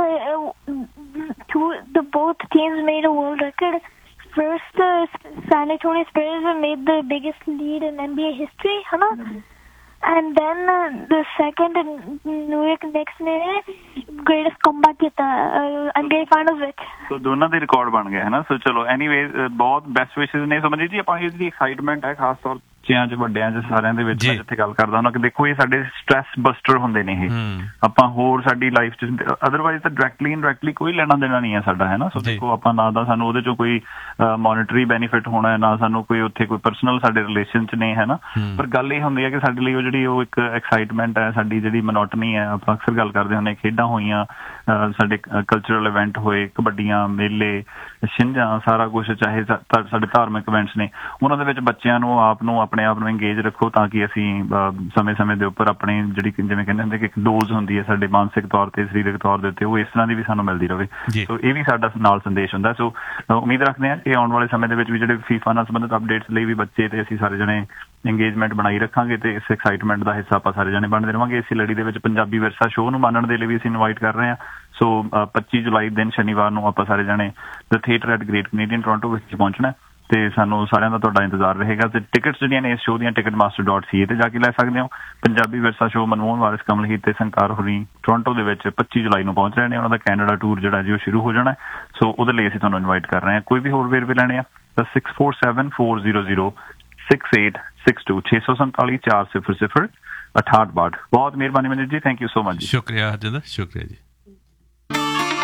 both teams made a world record. First, San Antonio Spurs made the biggest lead in NBA history, huh? And then the second, New York Knicks ne greatest comeback ਕੀਤਾ NBA finals ਵਿੱਚ। ਸੋ ਦੋਨਾਂ ਦੇ ਰਿਕਾਰਡ ਬਣ ਗਏ ਹੈ ਨਾ। ਸੋ ਚਲੋ ਐਨੀਵੇਜ਼ ਬਹੁਤ ਬੈਸਟ ਵਿਸ਼ੇਸ ਨੇ। ਸਮਝੀ ਜੀ ਆਪਾਂ ਇਹਦੀ ਐਕਸਾਈਟਮੈਂਟ ਹੈ ਖਾਸ ਤੌਰ ਬੱਚਿਆਂ ਚ ਵੱਡਿਆਂ ਚ ਸਾਰਿਆਂ ਦੇ ਵਿੱਚ। ਜਿੱਥੇ ਗੱਲ ਕਰਦਾ ਹੁੰਦਾ ਕਿ ਦੇਖੋ ਇਹ ਸਾਡੇ ਸਟ੍ਰੈਸ ਬਸਟਰ ਹੁੰਦੇ ਨੇ ਇਹ। ਆਪਾਂ ਹੋਰ ਸਾਡੀ ਲਾਈਫ ਚ ਅਦਰਵਾਈਜ਼ ਤਾਂ ਡਾਇਰੈਕਟਲੀ ਇਨਡਾਇਰੈਕਟਲੀ ਕੋਈ ਲੈਣਾ ਦੇਣਾ ਨਹੀਂ ਹੈ ਸਾਡਾ ਹੈ ਨਾ। ਸੋ ਦੇਖੋ ਆਪਾਂ ਨਾ ਤਾਂ ਸਾਨੂੰ ਉਹਦੇ ਚੋਂ ਕੋਈ ਮੋਨੀਟਰੀ ਬੈਨੀਫਿਟ ਹੋਣਾ, ਨਾ ਸਾਨੂੰ ਕੋਈ ਉੱਥੇ ਕੋਈ ਪਰਸਨਲ ਸਾਡੇ ਰਿਲੇਸ਼ਨ ਚ ਨਹੀਂ ਹੈ ਨਾ। ਪਰ ਗੱਲ ਇਹ ਹੁੰਦੀ ਹੈ ਕਿ ਸਾਡੇ ਲਈ ਉਹ ਜਿਹੜੀ ਉਹ ਇੱਕ ਐਕਸਾਈਟਮੈਂਟ ਹੈ, ਸਾਡੀ ਜਿਹੜੀ ਮੋਨੋਟਨੀ ਹੈ। ਆਪਾਂ ਅਕਸਰ ਗੱਲ ਕਰਦੇ ਹੁੰਦੇ ਖੇਡਾਂ ਹੋਈਆਂ, ਸਾਡੇ ਕਲਚਰਲ ਇਵੈਂਟ ਹੋਏ, ਕਬੱਡੀਆਂ, ਮੇਲੇ, ਛਿੰਝਾਂ, ਸਾਰਾ ਕੁਛ, ਚਾਹੇ ਸਾਡੇ ਧਾਰਮਿਕ ਇਵੈਂਟਸ ਨੇ, ਉਹਨਾਂ ਦੇ ਵਿੱਚ ਬੱਚਿਆਂ ਨੂੰ ਆਪਣੇ ਆਪ ਨੂੰ ਇੰਗੇਜ ਰੱਖੋ ਤਾਂ ਕਿ ਅਸੀਂ ਸਮੇਂ ਦੇ ਉੱਪਰ ਆਪਣੀ ਜਿਹੜੀ ਜਿਵੇਂ ਕਹਿੰਦੇ ਹੁੰਦੇ ਕਿ ਇੱਕ ਡੋਜ਼ ਹੁੰਦੀ ਹੈ ਸਾਡੇ ਮਾਨਸਿਕ ਤੌਰ ਤੇ, ਸਰੀਰਕ ਤੌਰ ਦੇ ਉੱਤੇ, ਉਹ ਇਸ ਤਰ੍ਹਾਂ ਦੀ ਵੀ ਸਾਨੂੰ ਮਿਲਦੀ ਰਹੇ। ਸੋ ਇਹ ਵੀ ਸਾਡਾ ਨਾਲ ਸੰਦੇਸ਼ ਹੁੰਦਾ। ਸੋ ਉਮੀਦ ਰੱਖਦੇ ਹਾਂ ਕਿ ਆਉਣ ਵਾਲੇ ਸਮੇਂ ਦੇ ਵਿੱਚ ਵੀ ਜਿਹੜੇ ਫੀਫਾ ਨਾਲ ਸੰਬੰਧਿਤ ਅਪਡੇਟਸ ਲਈ ਵੀ ਬੱਚੇ ਤੇ ਅਸੀਂ ਸਾਰੇ ਜਣੇ ਇੰਗੇਜਮੈਂਟ ਬਣਾਈ ਰੱਖਾਂਗੇ ਤੇ ਇਸ ਐਕਸਾਈਟਮੈਂਟ ਦਾ ਹਿੱਸਾ ਆਪਾਂ ਸਾਰੇ ਜਣੇ ਬਣਦੇ ਰਹਾਂਗੇ। ਇਸੇ ਲੜੀ ਦੇ ਵਿੱਚ ਪੰਜਾਬੀ ਵਿਰਸਾ ਸ਼ੋਅ ਨੂੰ ਮਾਣਨ ਦੇ ਲਈ ਵੀ ਅਸੀਂ ਇਨਵਾਈਟ ਕਰ ਰਹੇ ਹਾਂ। ਸੋ 25 ਜੁਲਾਈ ਦਿਨ ਸ਼ਨੀਵਾਰ ਨੂੰ ਆਪਾਂ ਸਾਰੇ ਜਣੇ ਦ theatre at great Canadian Toronto ਵਿੱਚ ਪਹੁੰਚਣਾ ਤੇ ਸਾਨੂੰ ਸਾਰਿਆਂ ਦਾ ਤੁਹਾਡਾ ਇੰਤਜ਼ਾਰ ਰਹੇਗਾ। ਤੇ ਟਿਕਟਸ ਜਿਹੜੀਆਂ ਨੇ ਇਸ ਸ਼ੋਅ ਦੀਆਂ ticketmaster.ca ਤੇ ਜਾ ਕੇ ਲੈ ਸਕਦੇ ਹੋ। ਪੰਜਾਬੀ ਵਿਰਸਾ ਸ਼ੋਅ ਮਨਮੋਹਨ ਵਾਰਿਸ, ਕਮਲਹੀਤ ਤੇ ਸੰਕਾਰ ਹੋਰੀ ਟੋਰਾਂਟੋ ਦੇ ਵਿੱਚ 25 ਜੁਲਾਈ ਨੂੰ ਪਹੁੰਚ ਰਹੇ ਨੇ। ਉਹਨਾਂ ਦਾ ਕੈਨੇਡਾ ਟੂਰ ਜਿਹੜਾ ਜੀ ਉਹ ਸ਼ੁਰੂ ਹੋ ਜਾਣਾ। ਸੋ ਉਹਦੇ ਲਈ ਅਸੀਂ ਤੁਹਾਨੂੰ ਇਨਵਾਈਟ ਕਰ ਰਹੇ ਹਾਂ। ਕੋਈ ਵੀ ਹੋਰ ਵੇਰਵੇ ਲੈਣੇ ਆ ਤਾਂ 6474006862 647 400 6862। ਬਹੁਤ ਮਿਹਰਬਾਨੀ ਮਨਜੀਤ ਜੀ, ਥੈਂਕ ਯੂ ਸੋ ਮਚ। ਸ਼ੁਕਰੀਆ ਹਰਜਿੰਦਰ, ਸ਼ੁਕਰੀਆ ਜੀ।